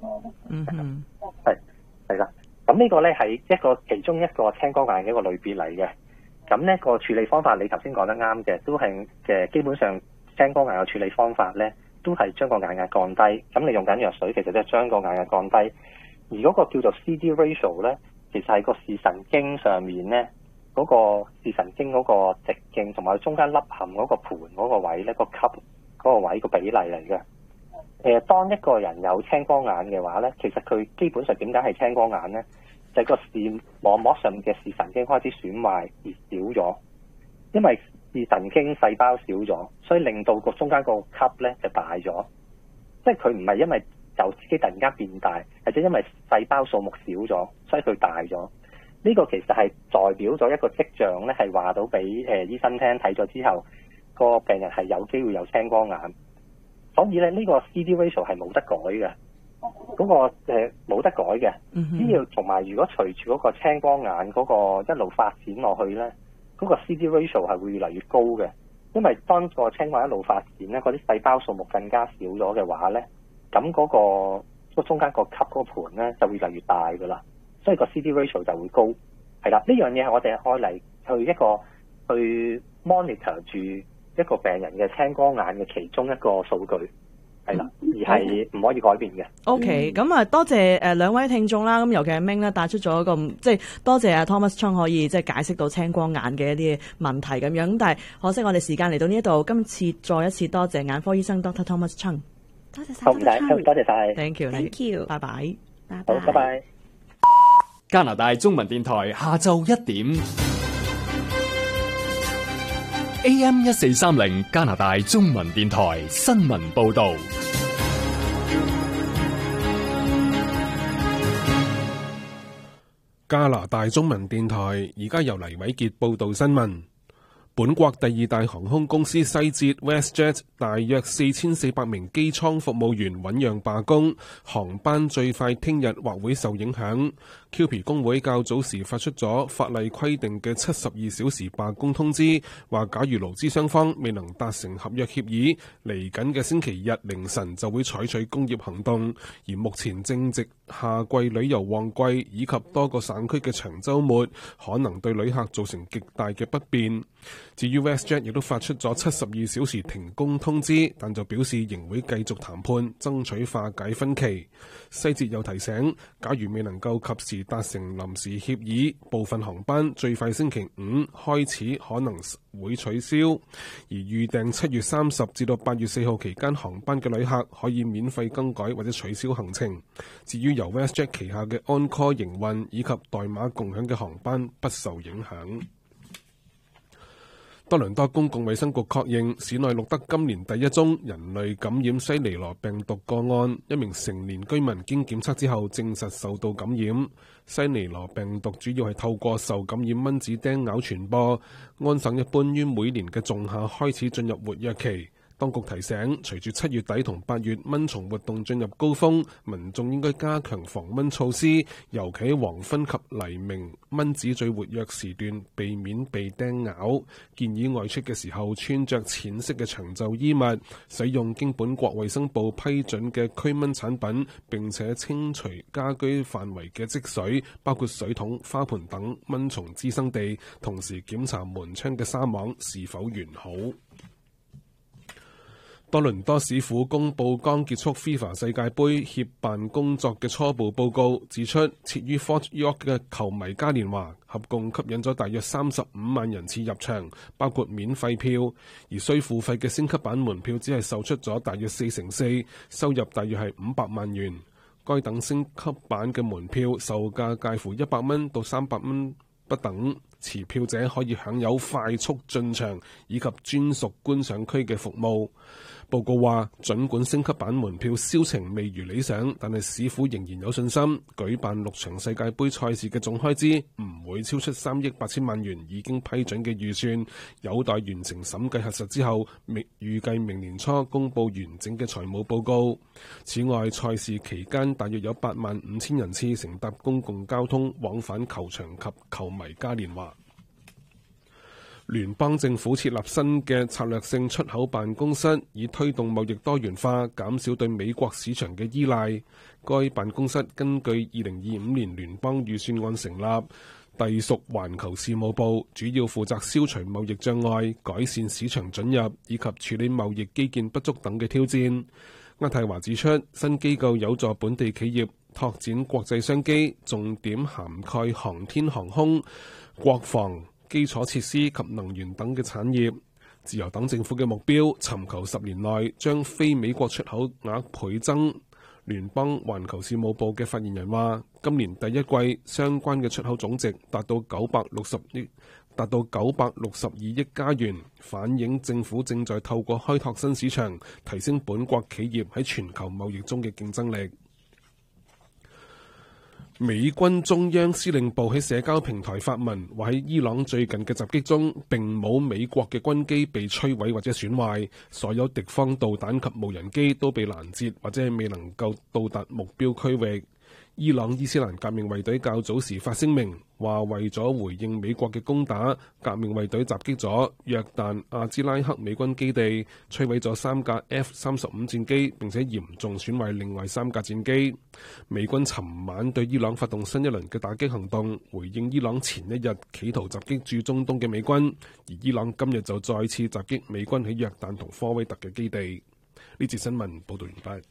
係啦。咁呢個咧係其中一個青光眼嘅一個類別嚟嘅。咁呢個處理方法你頭先講得啱嘅，都係基本上青光眼嘅處理方法咧，都係將個眼壓降低。咁你用緊藥水，其實都係將個眼壓降低。而嗰個叫做 CD ratio 咧，其實係個視神經上面咧，嗰個視神經嗰個直徑同埋中間凹陷嗰個盤嗰個位咧，個級嗰個位個比例嚟嘅。當一個人有青光眼嘅話咧，其實佢基本上點解係青光眼咧？就係個視網膜上面嘅視神經開始損壞而少咗，因為視神經細胞少咗，所以令到個中間個級咧就大咗。即係佢唔係因為就自己突然間變大，或者因為細胞數目少咗，所以佢大咗。呢個其實係代表咗一個跡象咧，係話到俾醫生聽，睇咗之後，個病人係有機會有青光眼。 所以咧呢個 CD ratio 係冇得改嘅，嗰個冇得改嘅。只要同埋如果隨住嗰個青光眼嗰個一路發展落去咧，嗰個 CD ratio 係會越嚟越高嘅。因為當個青光眼一路發展咧，嗰啲細胞數目更加少咗嘅話咧，咁嗰個中間個吸嗰個盤咧就會越嚟越大噶啦，所以個 CD ratio 就會高。係啦，呢樣嘢係我哋愛嚟去 monitor 住一個病人嘅青光眼嘅其中一個數據。係啦，而係唔可以改變嘅。 OK， 咁啊，多謝兩位聽眾啦。咁尤其係 Ming 咧帶出咗一個，即係多謝阿 Thomas Chung 可以即係解釋到青光眼嘅一啲問題咁樣。咁但係可惜我哋時間嚟到呢一度，今次再一次多謝眼科醫生 Dr. Thomas Chung。 多謝晒， 好唔該，多謝晒。 Thank you，Thank you，拜拜， 好，拜拜。 加拿大中文電台下晝1點。AM 1430加拿大中文電台新聞報道。 加拿大中文電台而家由黎偉傑報道新聞。本國第二大航空公司西捷 WestJet 大約4400名機艙服務員醞釀罷工，航班最快聽日或會受影響。QP 工會較早時發出咗法例規定嘅72小時罷工通知，話假如勞資雙方未能達成合約協議，嚟緊嘅星期日凌晨就會採取工業行動。而目前正值夏季旅遊旺季，以及多個省區嘅長週末，可能對旅客造成極大嘅不便。至於 WestJet 亦都發出咗72小時停工通知，但就表示仍會繼續談判，爭取化解分歧。西捷又提醒，假如未能夠及時達成臨時協議，部分航班最快星期5開始可能會取消，而預訂7月30至到8月4號期間航班嘅旅客可以免費更改或者取消行程。至於由 WestJet 旗下嘅 On-Call 營運以及代碼共享嘅航班不受影響。多倫多公共衛生局確認，市內錄得今年第一宗人類感染西尼羅病毒個案，一名成年居民經檢測之後證實受到感染。西尼羅病毒主要係透過受感染蚊子叮咬傳播。安省一般於每年嘅仲夏開始進入活躍期。當局提醒，隨住7月底同8月蚊蟲活動進入高峰，民眾應該加強防蚊措施，尤其喺黃昏及黎明蚊子最活躍時段，避免被叮咬。建議外出嘅時候穿着淺色嘅長袖衣物，使用經本國衛生部批准嘅驅蚊產品，並且清除家居範圍嘅積水，包括水桶、花盆等蚊蟲滋生地，同時檢查門窗嘅紗網是否完好。多倫多市府公佈剛結束 FIFA 世界盃協辦工作嘅初步報告，指出設於 Fort York 嘅球迷嘉年華合共吸引咗大約35萬人次入場，包括免費票，而需付費嘅升級版門票只係售出咗大約4/4，收入大約係500萬元。該等升級版嘅門票售價介乎100蚊到300蚊不等，持票者可以享有快速進場以及專屬觀賞區嘅服務。報告話，儘管升級版門票銷情未如理想，但係市府仍然有信心舉辦6場世界盃賽事嘅總開支唔會超出3億8千萬元已經批准嘅預算，有待完成審計核實之後，預計明年初公佈完整嘅財務報告。此外，賽事期間大約有85000人次乘搭公共交通往返球場及球迷嘉年華。聯邦政府設立新嘅策略性出口辦公室，以推動貿易多元化，減少對美國市場嘅依賴。該辦公室根據2025年聯邦預算案成立，隸屬環球事務部，主要負責消除貿易障礙、改善市場准入以及處理貿易基建不足等嘅挑戰。渥太華指出，新機構有助本地企業拓展國際商機，重點涵蓋航天航空、國防、基礎設施及能源等嘅產業。自由黨政府嘅目標，尋求10年內將非美國出口額倍增。聯邦環球事務部嘅發言人話，今年第一季相關嘅出口總值達到962億加元，反映政府正在透過開拓新市場，提升本國企業喺全球貿易中嘅競爭力。 美軍中央司令部喺社交平台發文，話喺伊朗最近嘅襲擊中，並冇美國嘅軍機被摧毀或者損壞，所有敵方導彈及無人機都被攔截或者係未能夠到達目標區域。伊朗伊斯蘭革命衛隊較早時發聲明，話為咗回應美國嘅攻打，革命衛隊襲擊咗約旦阿茲拉克美軍基地，摧毀咗3架 F-35戰機，並且嚴重損壞另外3架戰機。美軍尋晚對伊朗發動新一輪嘅打擊行動，回應伊朗前一日企圖襲擊駐中東嘅美軍，而伊朗今日就再次襲擊美軍喺約旦同科威特嘅基地。呢節新聞報道完畢。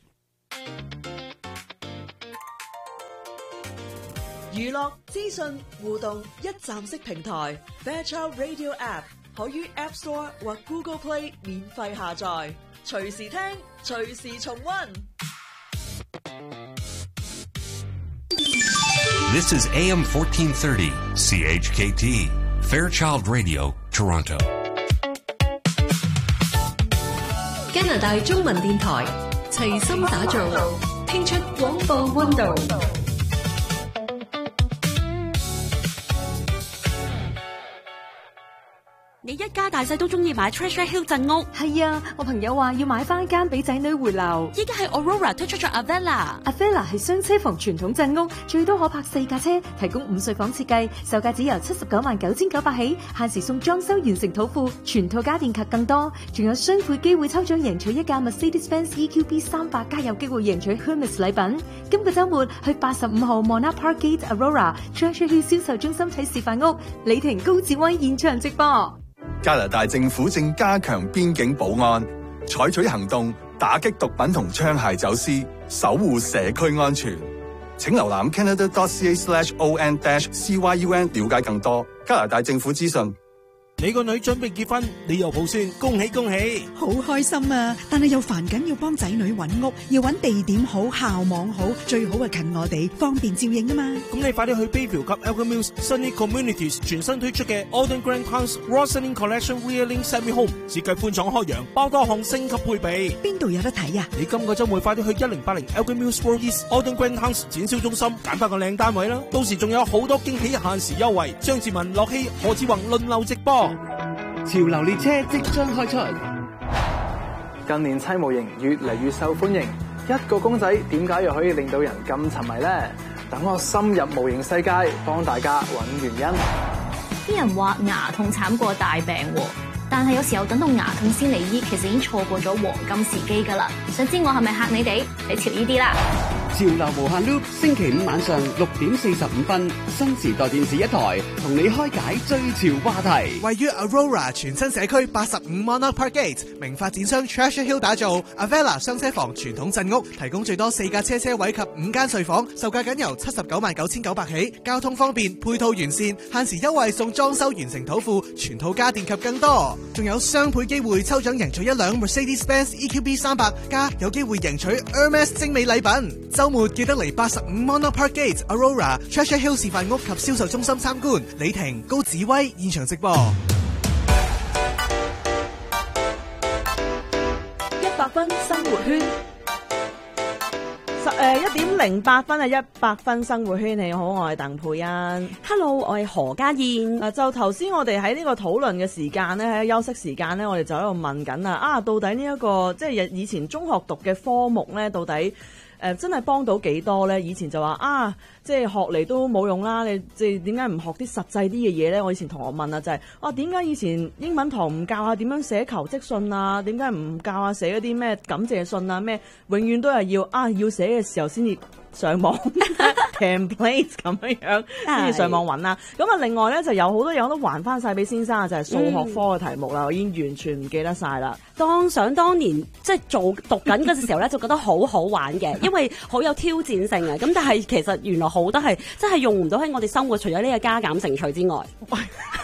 娛樂資訊互動一站式平台 Fairchild Radio App 可於 App Store 或 Google Play 免費下載，隨時聽，隨時重溫。 This is AM 1430 CHKT Fairchild Radio Toronto。 加拿大中文電台齊心打造，拼出廣播溫度。 你一家大細都中意買 Treasure Hill 鎮屋？ 係啊，我朋友話要買翻間俾仔女回流。 依家係 Aurora 推出咗 Avella。Avella 係雙車房傳統鎮屋，最多可泊4架車，提供5歲房設計，售價只由799900起，限時送裝修完成土庫，全套家電及更多，仲有雙倍機會抽獎贏取一架 Mercedes-Benz EQB 300，加有機會贏取 Hermes 禮品。今個週末去85號 Monarch Parkgate Aurora Treasure Hill 銷售中心睇示範屋，李婷高志威現場直播。 加拿大政府正加強邊境保安，採取行動打擊毒品同槍械走私，守護社區安全。請瀏覽 canada.ca/on-cyun 了解更多加拿大政府資訊。 你個女準備結婚，你又抱孫，恭喜恭喜！ 好開心啊！但係又煩緊要幫仔女揾屋，要揾地點好、校網好，最好係近我哋，方便照應啊嘛！ 咁你快啲去 Bayview 及 Elgin Mills Sunny Communities 全新推出嘅 Alden Grand House Roslyn Collection Reeling Semi Home， 設計寬敞開揚，包多項升級配備。 邊度有得睇啊？ 你今個週末快啲去1080 Elgin Mills Road East Alden Grand House 展銷中心揀翻個靚單位啦！到時仲有好多驚喜限時優惠，張志文、樂希、何志宏輪流直播。 潮流列車即將開出，近年砌模型越嚟越受歡迎，一個公仔點解又可以令到人咁沉迷呢？等我深入模型世界，幫大家揾原因。 啲人話牙痛慘過大病喎，但係有時候等到牙痛先嚟醫，其實已經錯過咗黃金時機㗎啦。想知我係咪嚇你哋？你潮呢啲啦！ 潮流無限 loop， 星期五晚上6:45，新時代電視一台同你開解最潮話題。 位於 Aurora 全新社區85 Monarch Parkgate， 名發展商 Treasure Hill 打造 Avella 雙車房傳統鎮屋，提供最多4架車位及5間睡房，售價僅由799900起，交通方便，配套完善，限時優惠送裝修完成土庫，全套家電及更多，仲有雙倍機會抽獎贏取一輛 Mercedes-Benz EQB 300，加有機會贏取 Hermes 精美禮品。週末記得嚟85 Monarch Parkgate Aurora Treasure Hill 示範屋及銷售中心參觀。李婷、高子威現場直播。 100分生活圈，1:08啊，100分生活圈。你好，我係鄧佩欣。 Hello， 我係何家燕。 就頭先我哋喺呢個討論嘅時間咧，喺休息時間咧，我哋就喺度問緊到底呢一個即係以前中學讀嘅科目咧，到底真係幫到幾多咧？以前就話即係學嚟都冇用啦。你即係點解唔學啲實際啲嘅嘢咧？我以前同學問就係點解以前英文堂唔教下點樣寫求職信啊？點解唔教下寫嗰啲咩感謝信啊？咩永遠都係要寫嘅時候先至上網template 咁樣先至上網揾啦。咁另外咧就有好多嘢我都還翻晒俾先生，就係數學科嘅題目啦。我已經完全唔記得晒啦。 想當年即係讀緊嗰陣時候咧，就覺得好好玩嘅，因為好有挑戰性啊。咁但係其實原來好多係真係用唔到喺我哋生活，除咗呢個加減乘除之外。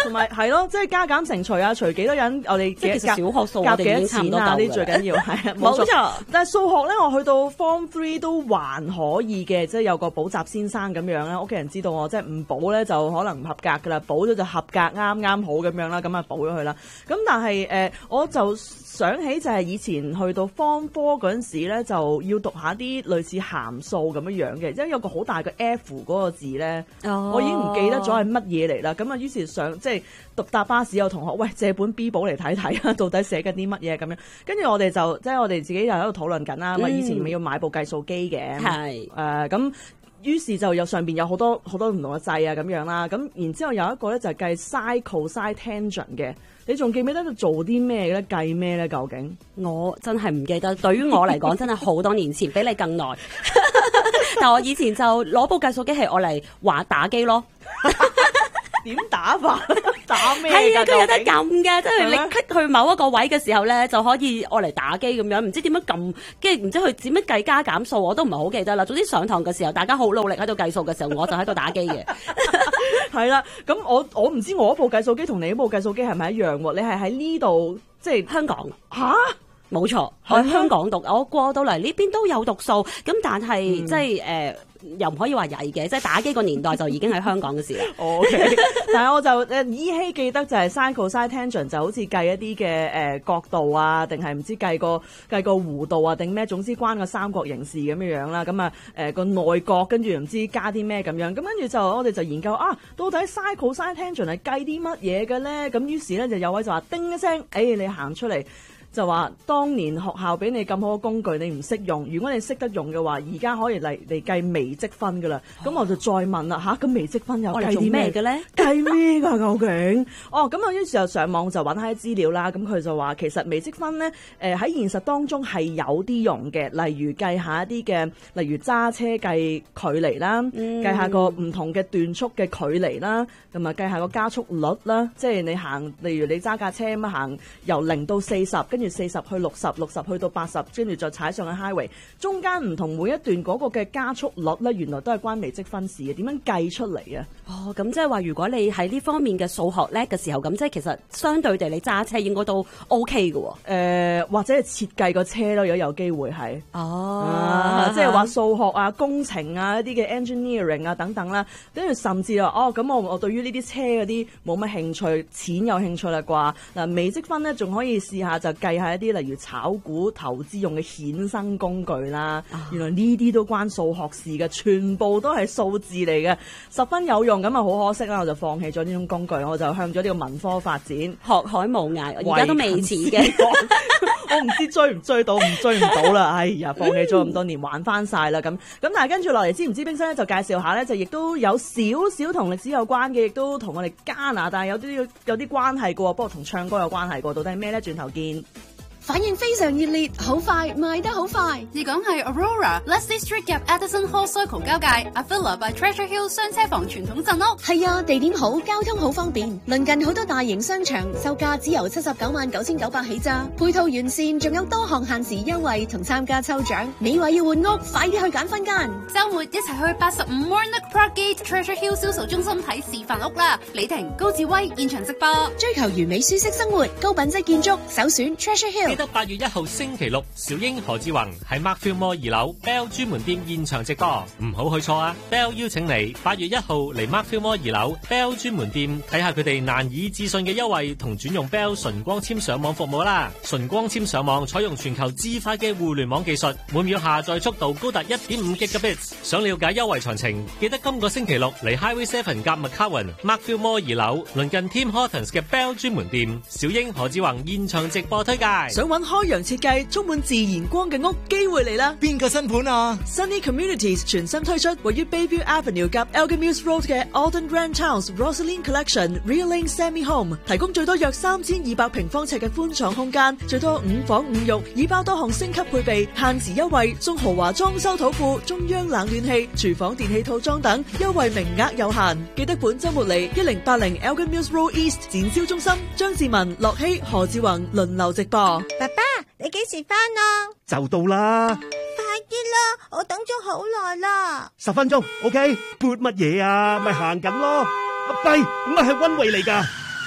同埋係咯，即係加減乘除啊，除幾多人，我哋即係其實小學數夾幾多我哋已經差唔多錢啊？ 夠呢最緊要係啊， 冇錯。 但係數學咧，我去到 Form 3都還可以嘅，即係有個補習先生咁樣啦。屋企人知道我即係唔補咧，就可能唔合格噶啦，補咗就合格，啱啱好咁樣啦，咁啊補咗佢啦。咁但係我就想起就係以前去到 Form 4嗰陣時咧，就要讀下啲類似函數咁樣嘅，因為有個好大嘅 F 嗰個字咧，我已經唔記得咗係乜嘢嚟啦。咁啊，於是想即係搭巴士有同學喂借本 B 簿嚟睇睇啊，到底寫緊啲乜嘢咁樣。跟住我哋就即係我哋自己又喺度討論緊啦。咁以前咪要買部計數機嘅，係咁。於是就有上邊有好多唔同嘅掣啊咁樣啦，咁然之後有一個咧就係計 sin、cos、tangent 嘅，你仲記唔記得做啲咩咧？計咩咧？究竟我真係唔記得，對於我嚟講真係好多年前，比你更耐。但我以前就攞部計數機係我嚟玩打機咯。 點打法？打咩？ 係啊，佢有得撳嘅，即係你 click 去某一個位嘅時候咧，就可以愛嚟打機咁樣。唔知點樣撳，跟住唔知佢點樣計加減數，我都唔係好記得啦。總之上堂嘅時候，大家好努力喺度計數嘅時候，我就喺度打機嘅。 係啦，咁我唔知我部計數機同你部計數機係咪一樣喎？你係喺呢度，即係香港吓？ 冇錯，我喺香港讀，我過到嚟呢邊都有讀數，咁但係即係又唔可以話曳嘅，即係打機個年代就已經喺香港嘅事啦。 OK， 但係我就依稀記得就係 sin、cos、tangent 就好似計一啲嘅角度啊，定係唔知計個弧度啊，定咩？總之關個三角形事咁樣啦。咁啊個內角跟住唔知加啲咩咁樣。咁跟住就我哋就研究啊，到底 sin、cos、tangent 係計啲乜嘢嘅咧？咁於是咧就有位就話叮一聲，你行出嚟。就話當年學校俾你咁好嘅工具，你唔識用。如果你識得用嘅話，而家可以嚟計微積分噶啦。咁我就再問啦吓，咁微積分又計啲咩嘅咧？計咩㗎究竟？咁我於是就上網就揾下啲資料啦。咁佢就話其實微積分咧，喺現實當中係有啲用嘅，例如計下一啲嘅，例如揸車計距離啦，計下個唔同嘅段速嘅距離啦，同埋計下個加速率啦。即係你行，例如你揸架車咁行由0到40，跟住40去60去到80，跟住再踩上去 highway， 中間唔同每一段嗰個嘅加速率咧，原來都係關微積分事嘅。點樣計出嚟啊？ 咁即係話，如果你喺呢方面嘅數學叻嘅時候，咁即係其實相對地，你揸車應該都 OK 嘅喎。 或者係設計個車咯，如果有機會係。即係話數學啊、工程啊、一啲嘅 engineering 啊等等啦，跟住甚至咁我對於呢啲車嗰啲冇乜興趣，錢有興趣啦啩。嗱，微積分咧仲可以試下就計下一啲例如炒股投資用嘅衍生工具啦。原來呢啲都關數學事嘅，全部都係數字嚟嘅，十分有用。咁啊好可惜啦，我就放棄咗呢種工具，我就向咗呢個文科發展，學海無涯，而家都未遲嘅。 我唔知追唔追到，唔追唔到啦。哎呀，放棄咗咁多年，玩翻晒啦咁。但係跟住落嚟，知唔知冰室咧就介紹下咧，就亦都有少少同歷史有關嘅，亦都同我哋加拿大有啲關係嘅喎，不過同唱歌有關係嘅。到底係咩咧？轉頭見。 反應非常熱烈，好快賣得好快。你講係 Aurora、Leslie Street 夾 Addison Hall Circle 交界 Avila by Treasure Hill 雙車房傳統鎮屋。係啊，地點好，交通好方便，鄰近好多大型商場，售價只由799900起咋，配套完善，仲有多項限時優惠同參加抽獎。你話要換屋，快啲去揀分間。週末一齊去85 Warnock Park Gate Treasure Hill 銷售中心睇示範屋啦。李婷、高志威現場直播，追求完美舒適生活，高品質建築，首選 Treasure Hill。 記得8月1號星期六，小英何志宏喺 Markfield Mall 2樓 Bell 專門店現場直播，唔好去錯啊 ！Bell 邀請你8月1號嚟 Markfield Mall 2樓 Bell 專門店睇下佢哋難以置信嘅優惠同轉用 Bell 純光纖上網服務啦！純光纖上網採用全球至快嘅互聯網技術，每秒下載速度高達1.5 Gigabits。想了解優惠詳情，記得今個星期六嚟 Highway 7夾 McCowan Markfield Mall 2樓鄰近 Tim Hortons 嘅 Bell 專門店，小英何志宏現場直播推介。 想揾開陽設計充滿自然光嘅屋，機會嚟啦！ 邊個新盤啊 ？Sunny Communities 全新推出位於 Bayview Avenue 及 Elgin-Mills Road 嘅 Alden Ranch House Rosaline Collection Real Lane Semi Home， 提供最多約3200平方尺嘅寬敞空間，最多5房5浴，已包多項升級配備，限時優惠，送豪華裝修土庫、中央冷暖氣、廚房電器套裝等，優惠名額有限，記得本週末嚟1080 Elgin-Mills Road East 展銷中心，張志文、樂希、何志宏輪流直播。 爸爸，你幾時返啊？ 就到啦， 快啲啦，我等咗好耐啦。 10分鐘 ，OK？撥乜嘢啊？咪行緊咯。弊，我係溫慧嚟噶。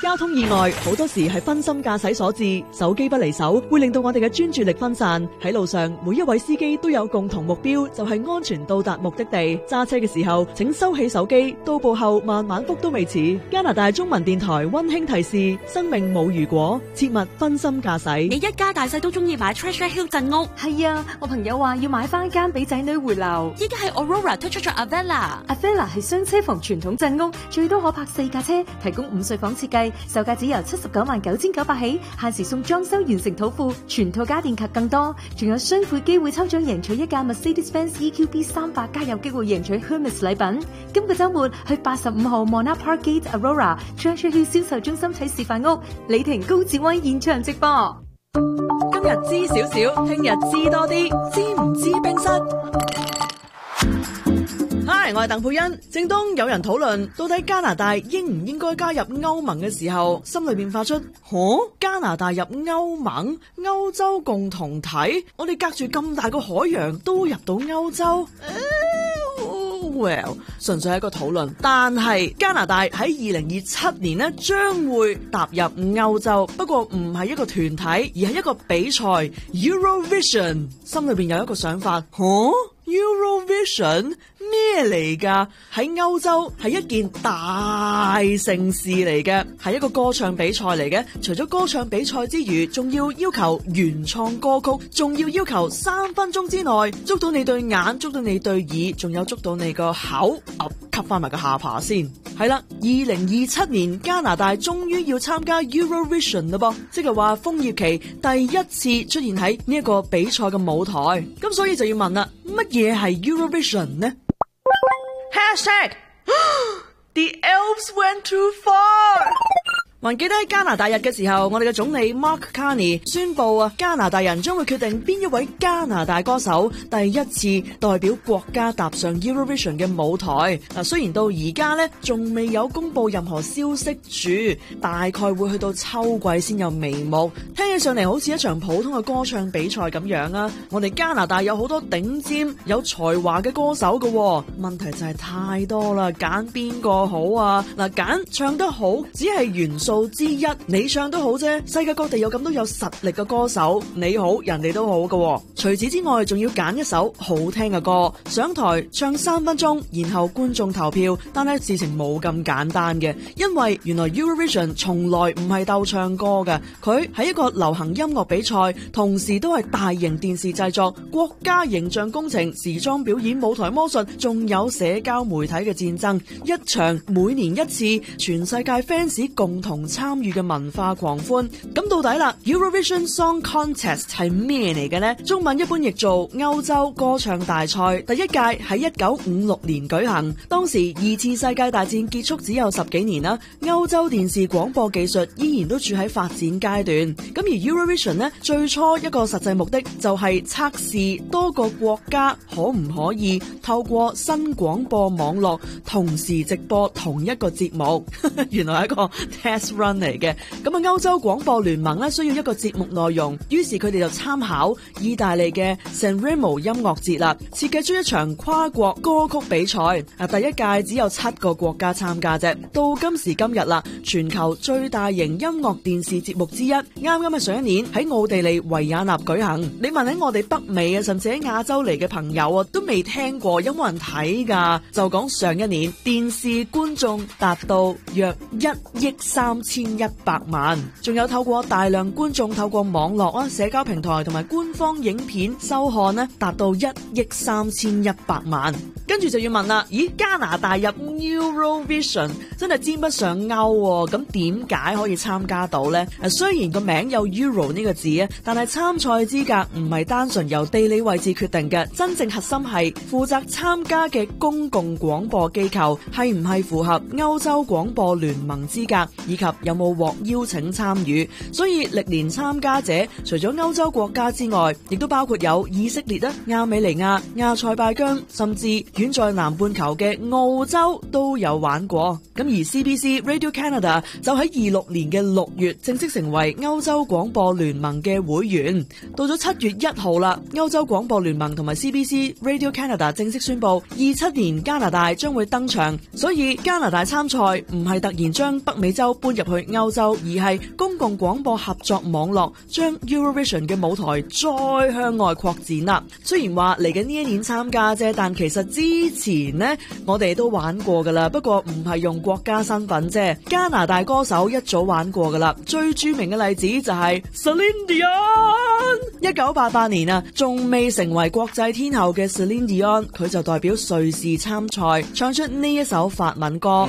交通意外好多時係分心駕駛所致，手機不離手會令到我哋嘅專注力分散。喺路上，每一位司機都有共同目標，就係安全到達目的地。揸車嘅時候，請收起手機，到步後慢慢覆都未遲。加拿大中文電台溫馨提示：生命冇如果，切勿分心駕駛。 你一家大細都中意買 Treasure Hill 鎮屋？ 係啊，我朋友話要買翻間俾仔女回流。 依家係 Aurora 推出咗 Avella 係雙車房傳統鎮屋，最多可泊4架車，提供5睡房設計，售價只由799900起，限時送裝修完成土庫，全套家電及更多，仲有雙倍機會抽獎贏取一架 Mercedes-Benz EQB 300，加有機會贏取 Hermes 禮品。今個週末去85號 Monarch Park Gate Aurora Treasure Hill 銷售中心睇示範屋，李婷高志威現場直播。 今日知少少，聽日知多啲，知唔知冰室？Hi， 我係鄧佩欣。正當有人討論到底加拿大應唔應該加入歐盟嘅時候，心裏邊發出加拿大入歐盟、歐洲共同體，我哋隔住咁大個海洋都入到歐洲？Well， 純粹係一個討論，但係加拿大喺2027年呢將會踏入歐洲，不過唔係一個團體，而係一個比賽 Eurovision。心裏邊有一個想法Eurovision 咩嚟㗎？喺歐洲係一件大盛事嚟嘅，係一個歌唱比賽嚟嘅。除咗歌唱比賽之餘，仲要求原創歌曲，仲要求3分鐘之內捉到你對眼，捉到你對耳，仲有捉到你個口，吸翻埋個下巴先。係啦，2027年加拿大終於要參加 Eurovision 啦噃，即係話楓葉奇第一次出現喺呢一個比賽嘅舞台。咁所以就要問啦，乜嘢係 Eurovision 呢？#The elves went too far。還記得喺加拿大日嘅時候，我哋嘅總理 Mark Carney 宣布加拿大人將會決定邊一位加拿大歌手第一次代表國家踏上 Eurovision 嘅舞台。雖然到而家呢仲未有公布任何消息住，大概會去到秋季先有眉目。聽起上嚟好似一場普通嘅歌唱比賽咁樣啊！我哋加拿大有好多頂尖有才華嘅歌手㗎，問題就係太多啦，揀邊個好啊？揀唱得好只係元素之一，你唱都好啫。世界各地有咁多有實力嘅歌手，你好人哋都好㗎。除此之外，仲要揀一首好聽嘅歌上台唱3分鐘，然後觀眾投票。但係事情冇咁簡單嘅，因為原來 Eurovision 從來唔係鬥唱歌嘅，佢係一個流行音樂比賽，同時都係大型電視製作、國家形象工程、時裝表演、舞台魔術，仲有社交媒體嘅戰爭，一場每年一次全世界 fans 共同參與嘅文化狂歡。咁到底啦 Eurovision Song Contest 係咩嚟嘅呢？中文一般譯做歐洲歌唱大賽，第一屆喺1956年舉行。當時2次世界大戰結束只有10幾年啦，歐洲電視廣播技術依然都處喺發展階段。咁而 Eurovision 呢，最初一個實際目的就係測試多個國家可唔可以透過新廣播網絡同時直播同一個節目。原來係一個 test run 嚟嘅。咁歐洲廣播聯盟咧需要一個節目內容，於是佢哋就參考意大利嘅 Sanremo 音樂節啦，設計出一場跨國歌曲比賽。第一屆只有7個國家參加啫。到今時今日啦，全球最大型音樂電視節目之一，啱啱係上一年喺奧地利維也納舉行。你問喺我哋北美甚至喺亞洲嚟嘅朋友都未聽過，有冇人睇㗎？就講上一年電視觀眾達到約1億3100萬，仲有透過大量觀眾透過網絡社交平台同埋官方影片收看達到1億3100萬。跟住就要問啦，咦，加拿大入 Eurovision 真係沾不上歐喎，咁點解可以參加到呢？雖然個名有 Euro 呢個字啊，但係參賽資格唔係單純由地理位置決定嘅，真正核心係負責參加嘅公共廣播機構係唔係符合歐洲廣播聯盟資格，以及有冇獲邀請參與。所以歷年參加者除咗歐洲國家之外，亦都包括有以色列、亞美尼亞、亞塞拜疆，甚至遠在南半球嘅澳洲都有玩過。咁而 CBC Radio Canada 就喺26年嘅6月正式成為歐洲廣播聯盟嘅會員。到咗7月1號啦，歐洲廣播聯盟同埋 CBC Radio Canada 正式宣布27年加拿大將會登場。所以加拿大參賽唔係突然將北美洲搬入去歐洲，而係公共廣播合作網絡將 Eurovision 嘅舞台再向外擴展啦。雖然話嚟緊呢一年參加啫，但其實之前呢，我哋都玩過噶啦，不過唔係用國家身份啫。加拿大歌手一早玩過噶啦，最著名嘅例子就係 Celine Dion。1988年啊，仲未成為國際天后嘅 Celine Dion， 佢就代表瑞士參賽，唱出呢一首法文歌。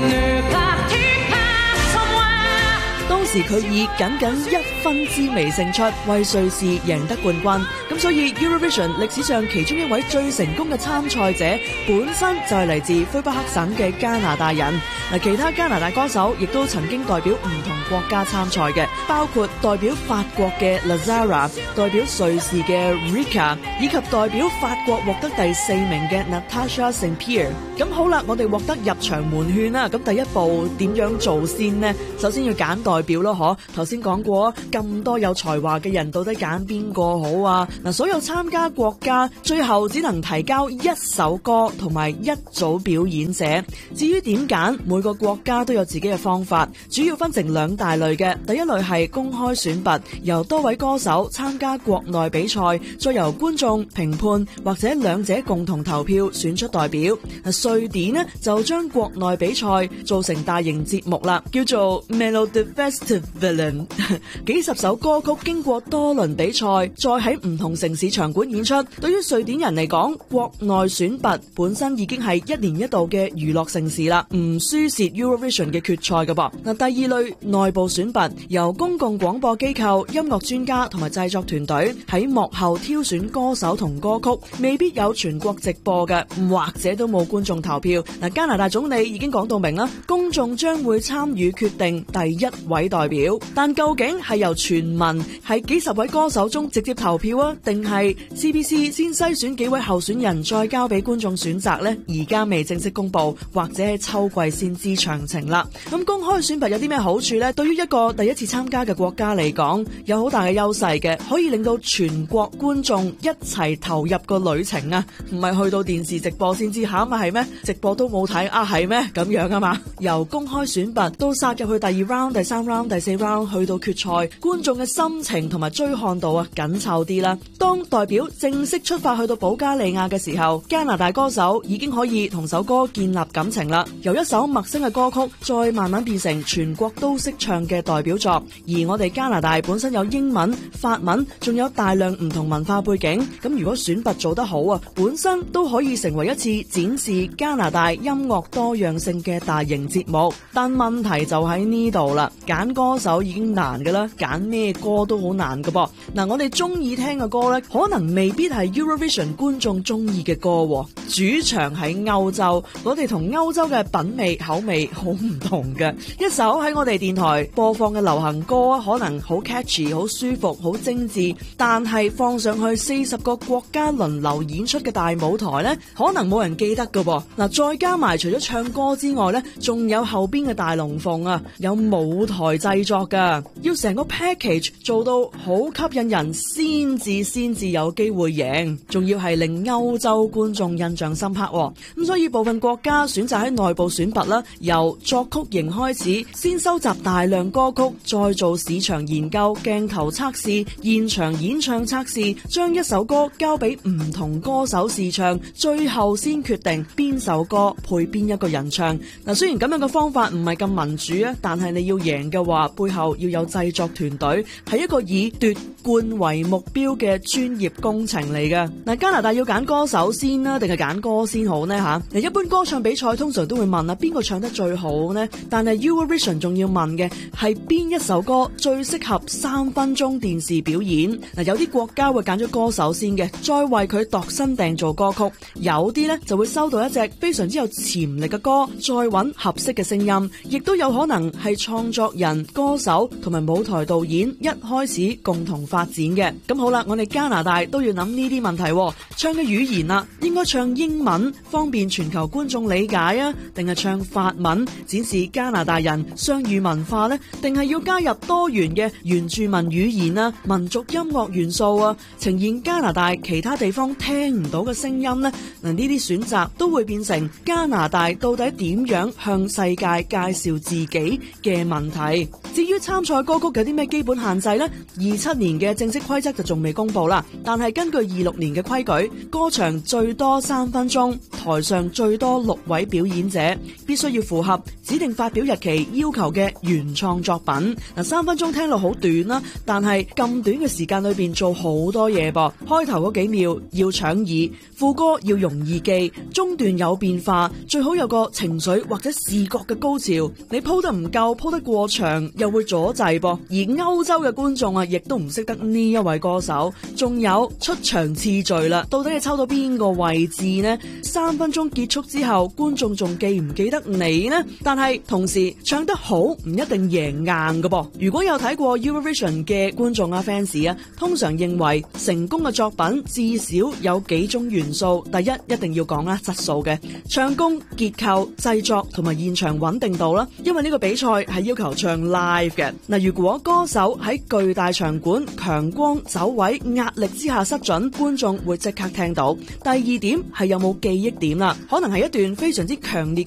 當時佢以僅1分之微勝出，為瑞士贏得冠軍。咁所以 Eurovision 歷史上其中一位最成功嘅參賽者，本身就係嚟自魁北克省嘅加拿大人。嗱，其他加拿大歌手亦都曾經代表唔同國家參賽嘅，包括代表法國嘅 Lazara、代表瑞士嘅 Rika， 以及代表法國獲得第4名嘅 Natasha Saint-Pierre。咁好啦，我哋獲得入場門券啦。咁第一步點樣做先呢？首先要揀代表咯，嗬。頭先講過咁多有才華嘅人，到底揀邊個好啊？嗱，所有參加國家最後只能提交1首歌同埋1組表演者。至於點揀，每個國家都有自己嘅方法，主要分成2大類嘅。第一類係公開選拔，由多位歌手參加國內比賽，再由觀眾、評判或者兩者共同投票選出代表。瑞典呢就將國內比賽做成大型節目啦，叫做 Melodifestivalen。幾十首歌曲經過多輪比賽，再喺唔同城市場館演出。對於瑞典人嚟講，國內選拔本身已經係1年1度嘅娛樂盛事啦，唔輸蝕 Eurovision 嘅決賽㗎噃。嗱，第二類內部選拔，由公共廣播機構、音樂專家同埋製作團隊喺幕後挑選歌手同歌曲，未必有全國直播嘅，或者都冇觀眾投票。嗱，加拿大總理已經講到明啦，公眾將會參與決定第1位代表。但究竟係由全民喺幾十位歌手中直接投票啊，定係 CBC 先篩選幾位候選人再交俾觀眾選擇呢？而家未正式公布，或者喺秋季先知詳情啦。咁公開選拔有啲咩好處呢？對於一個第一次參加嘅國家嚟講，有好大嘅優勢嘅，可以令到全國觀眾一齊投入個旅程啊，唔係去到電視直播先知吓，咪係咩？直播都冇睇啊，係咩？咁樣啊嘛。由公開選拔到殺入去第2 round、第3 round、第4 round，去到決賽，觀眾嘅心情同埋追看度啊緊湊啲啦。當代表正式出發去到保加利亞嘅時候，加拿大歌手已經可以同首歌建立感情啦，由一首陌生嘅歌曲再慢慢變成全國都識唱嘅代表作。而我哋加拿大本身有英文、法文，仲有大量唔同文化背景，咁如果選拔做得好啊，本身都可以成為一次展示加拿大音樂多樣性嘅大型節目。但問題就喺呢度啦，揀歌手已經難噶啦，揀咩歌都好難噶噃。嗱，我哋中意聽嘅歌呢，可能未必係 Eurovision 觀眾中意嘅歌。主場喺歐洲，我哋同歐洲嘅品味口味好唔同嘅。一首喺我哋電台播放嘅流行歌，可能好 catchy、好舒服、好精緻，但係放上去40個國家輪流演出嘅大舞台呢，可能冇人記得噶噃。嗱，再加埋除咗唱歌之外呢，仲有後邊嘅大龍鳳啊，有舞台製作噶，要成個 package 做到好吸引人先至有機會贏，仲要係令歐洲觀眾印象深刻。咁所以部分國家選擇喺內部選拔啦，由作曲型開始，先收集大量歌曲，再做市場研究、鏡頭測試、現場演唱測試，將一首歌交俾唔同歌手試唱，最後先決定邊首歌配邊一個人唱。嗱，雖然咁樣嘅方法唔係咁民主啊，但係你要贏嘅話，背後要有製作團隊，係一個以奪冠為目標嘅專業工程嚟嘅。嗱，加拿大要揀歌手先啦，定係揀歌先好呢吓？一般歌唱比賽通常都會問啊，邊個唱得最好呢？但係 Eurovision 仲要問嘅係邊一首歌最適合3分鐘電視表演。嗱，有啲國家會揀咗歌手先嘅，再為佢度身訂造歌曲。有啲呢就會收到一隻非常之有潛力嘅歌，再揾合適嘅聲音，亦都有可能係創作人歌手同埋舞台導演一開始共同發展嘅。咁好啦，我哋加拿大都要諗呢啲問題喎，唱嘅語言啦，應該唱英文方便全球觀眾理解啊，定係唱法文展示加拿大人雙語文化呢？定係要加入多元嘅原住民語言啊、民族音樂元素啊，呈現加拿大其他地方聽唔到嘅聲音呢？嗱，呢啲選擇都會變成加拿大到底點樣向世界介紹自己嘅問題。至於參賽歌曲有啲咩基本限制呢？27年嘅正式規則就仲未公布啦，但係根據26年嘅規矩，歌長最多3分鐘，台上最多6位表演者，必須要符合指定發表日期要求嘅原創作品。嗱，3分鐘聽落好短啦，但係咁短嘅時間裏邊做好多嘢噃。開頭嗰幾秒要搶耳，副歌要容易記，中段有變化，最好有個情緒或者視覺嘅高潮。你鋪得唔夠，鋪得過長又會阻滯噃。而歐洲嘅觀眾啊，亦都唔識得呢一位歌手。仲有出場次序啦，到底你抽到邊個位置呢？3分鐘結束之後，觀眾仲記唔記得你呢？但係同時唱得好唔一定贏硬㗎噃。如果有睇過 Eurovision 嘅觀眾啊 fans 啊，通常認為成功嘅作品至少有幾種元素。第一，一定要講啦，質素嘅唱功、結構、製作同埋現場穩定度啦。因為呢個比賽係要求唱 live 嘅。嗱，如果歌手喺巨大場館、強光、走位、壓力之下失準，觀眾會即刻聽到。第二點係有冇記憶點啦，可能係一段非常之強烈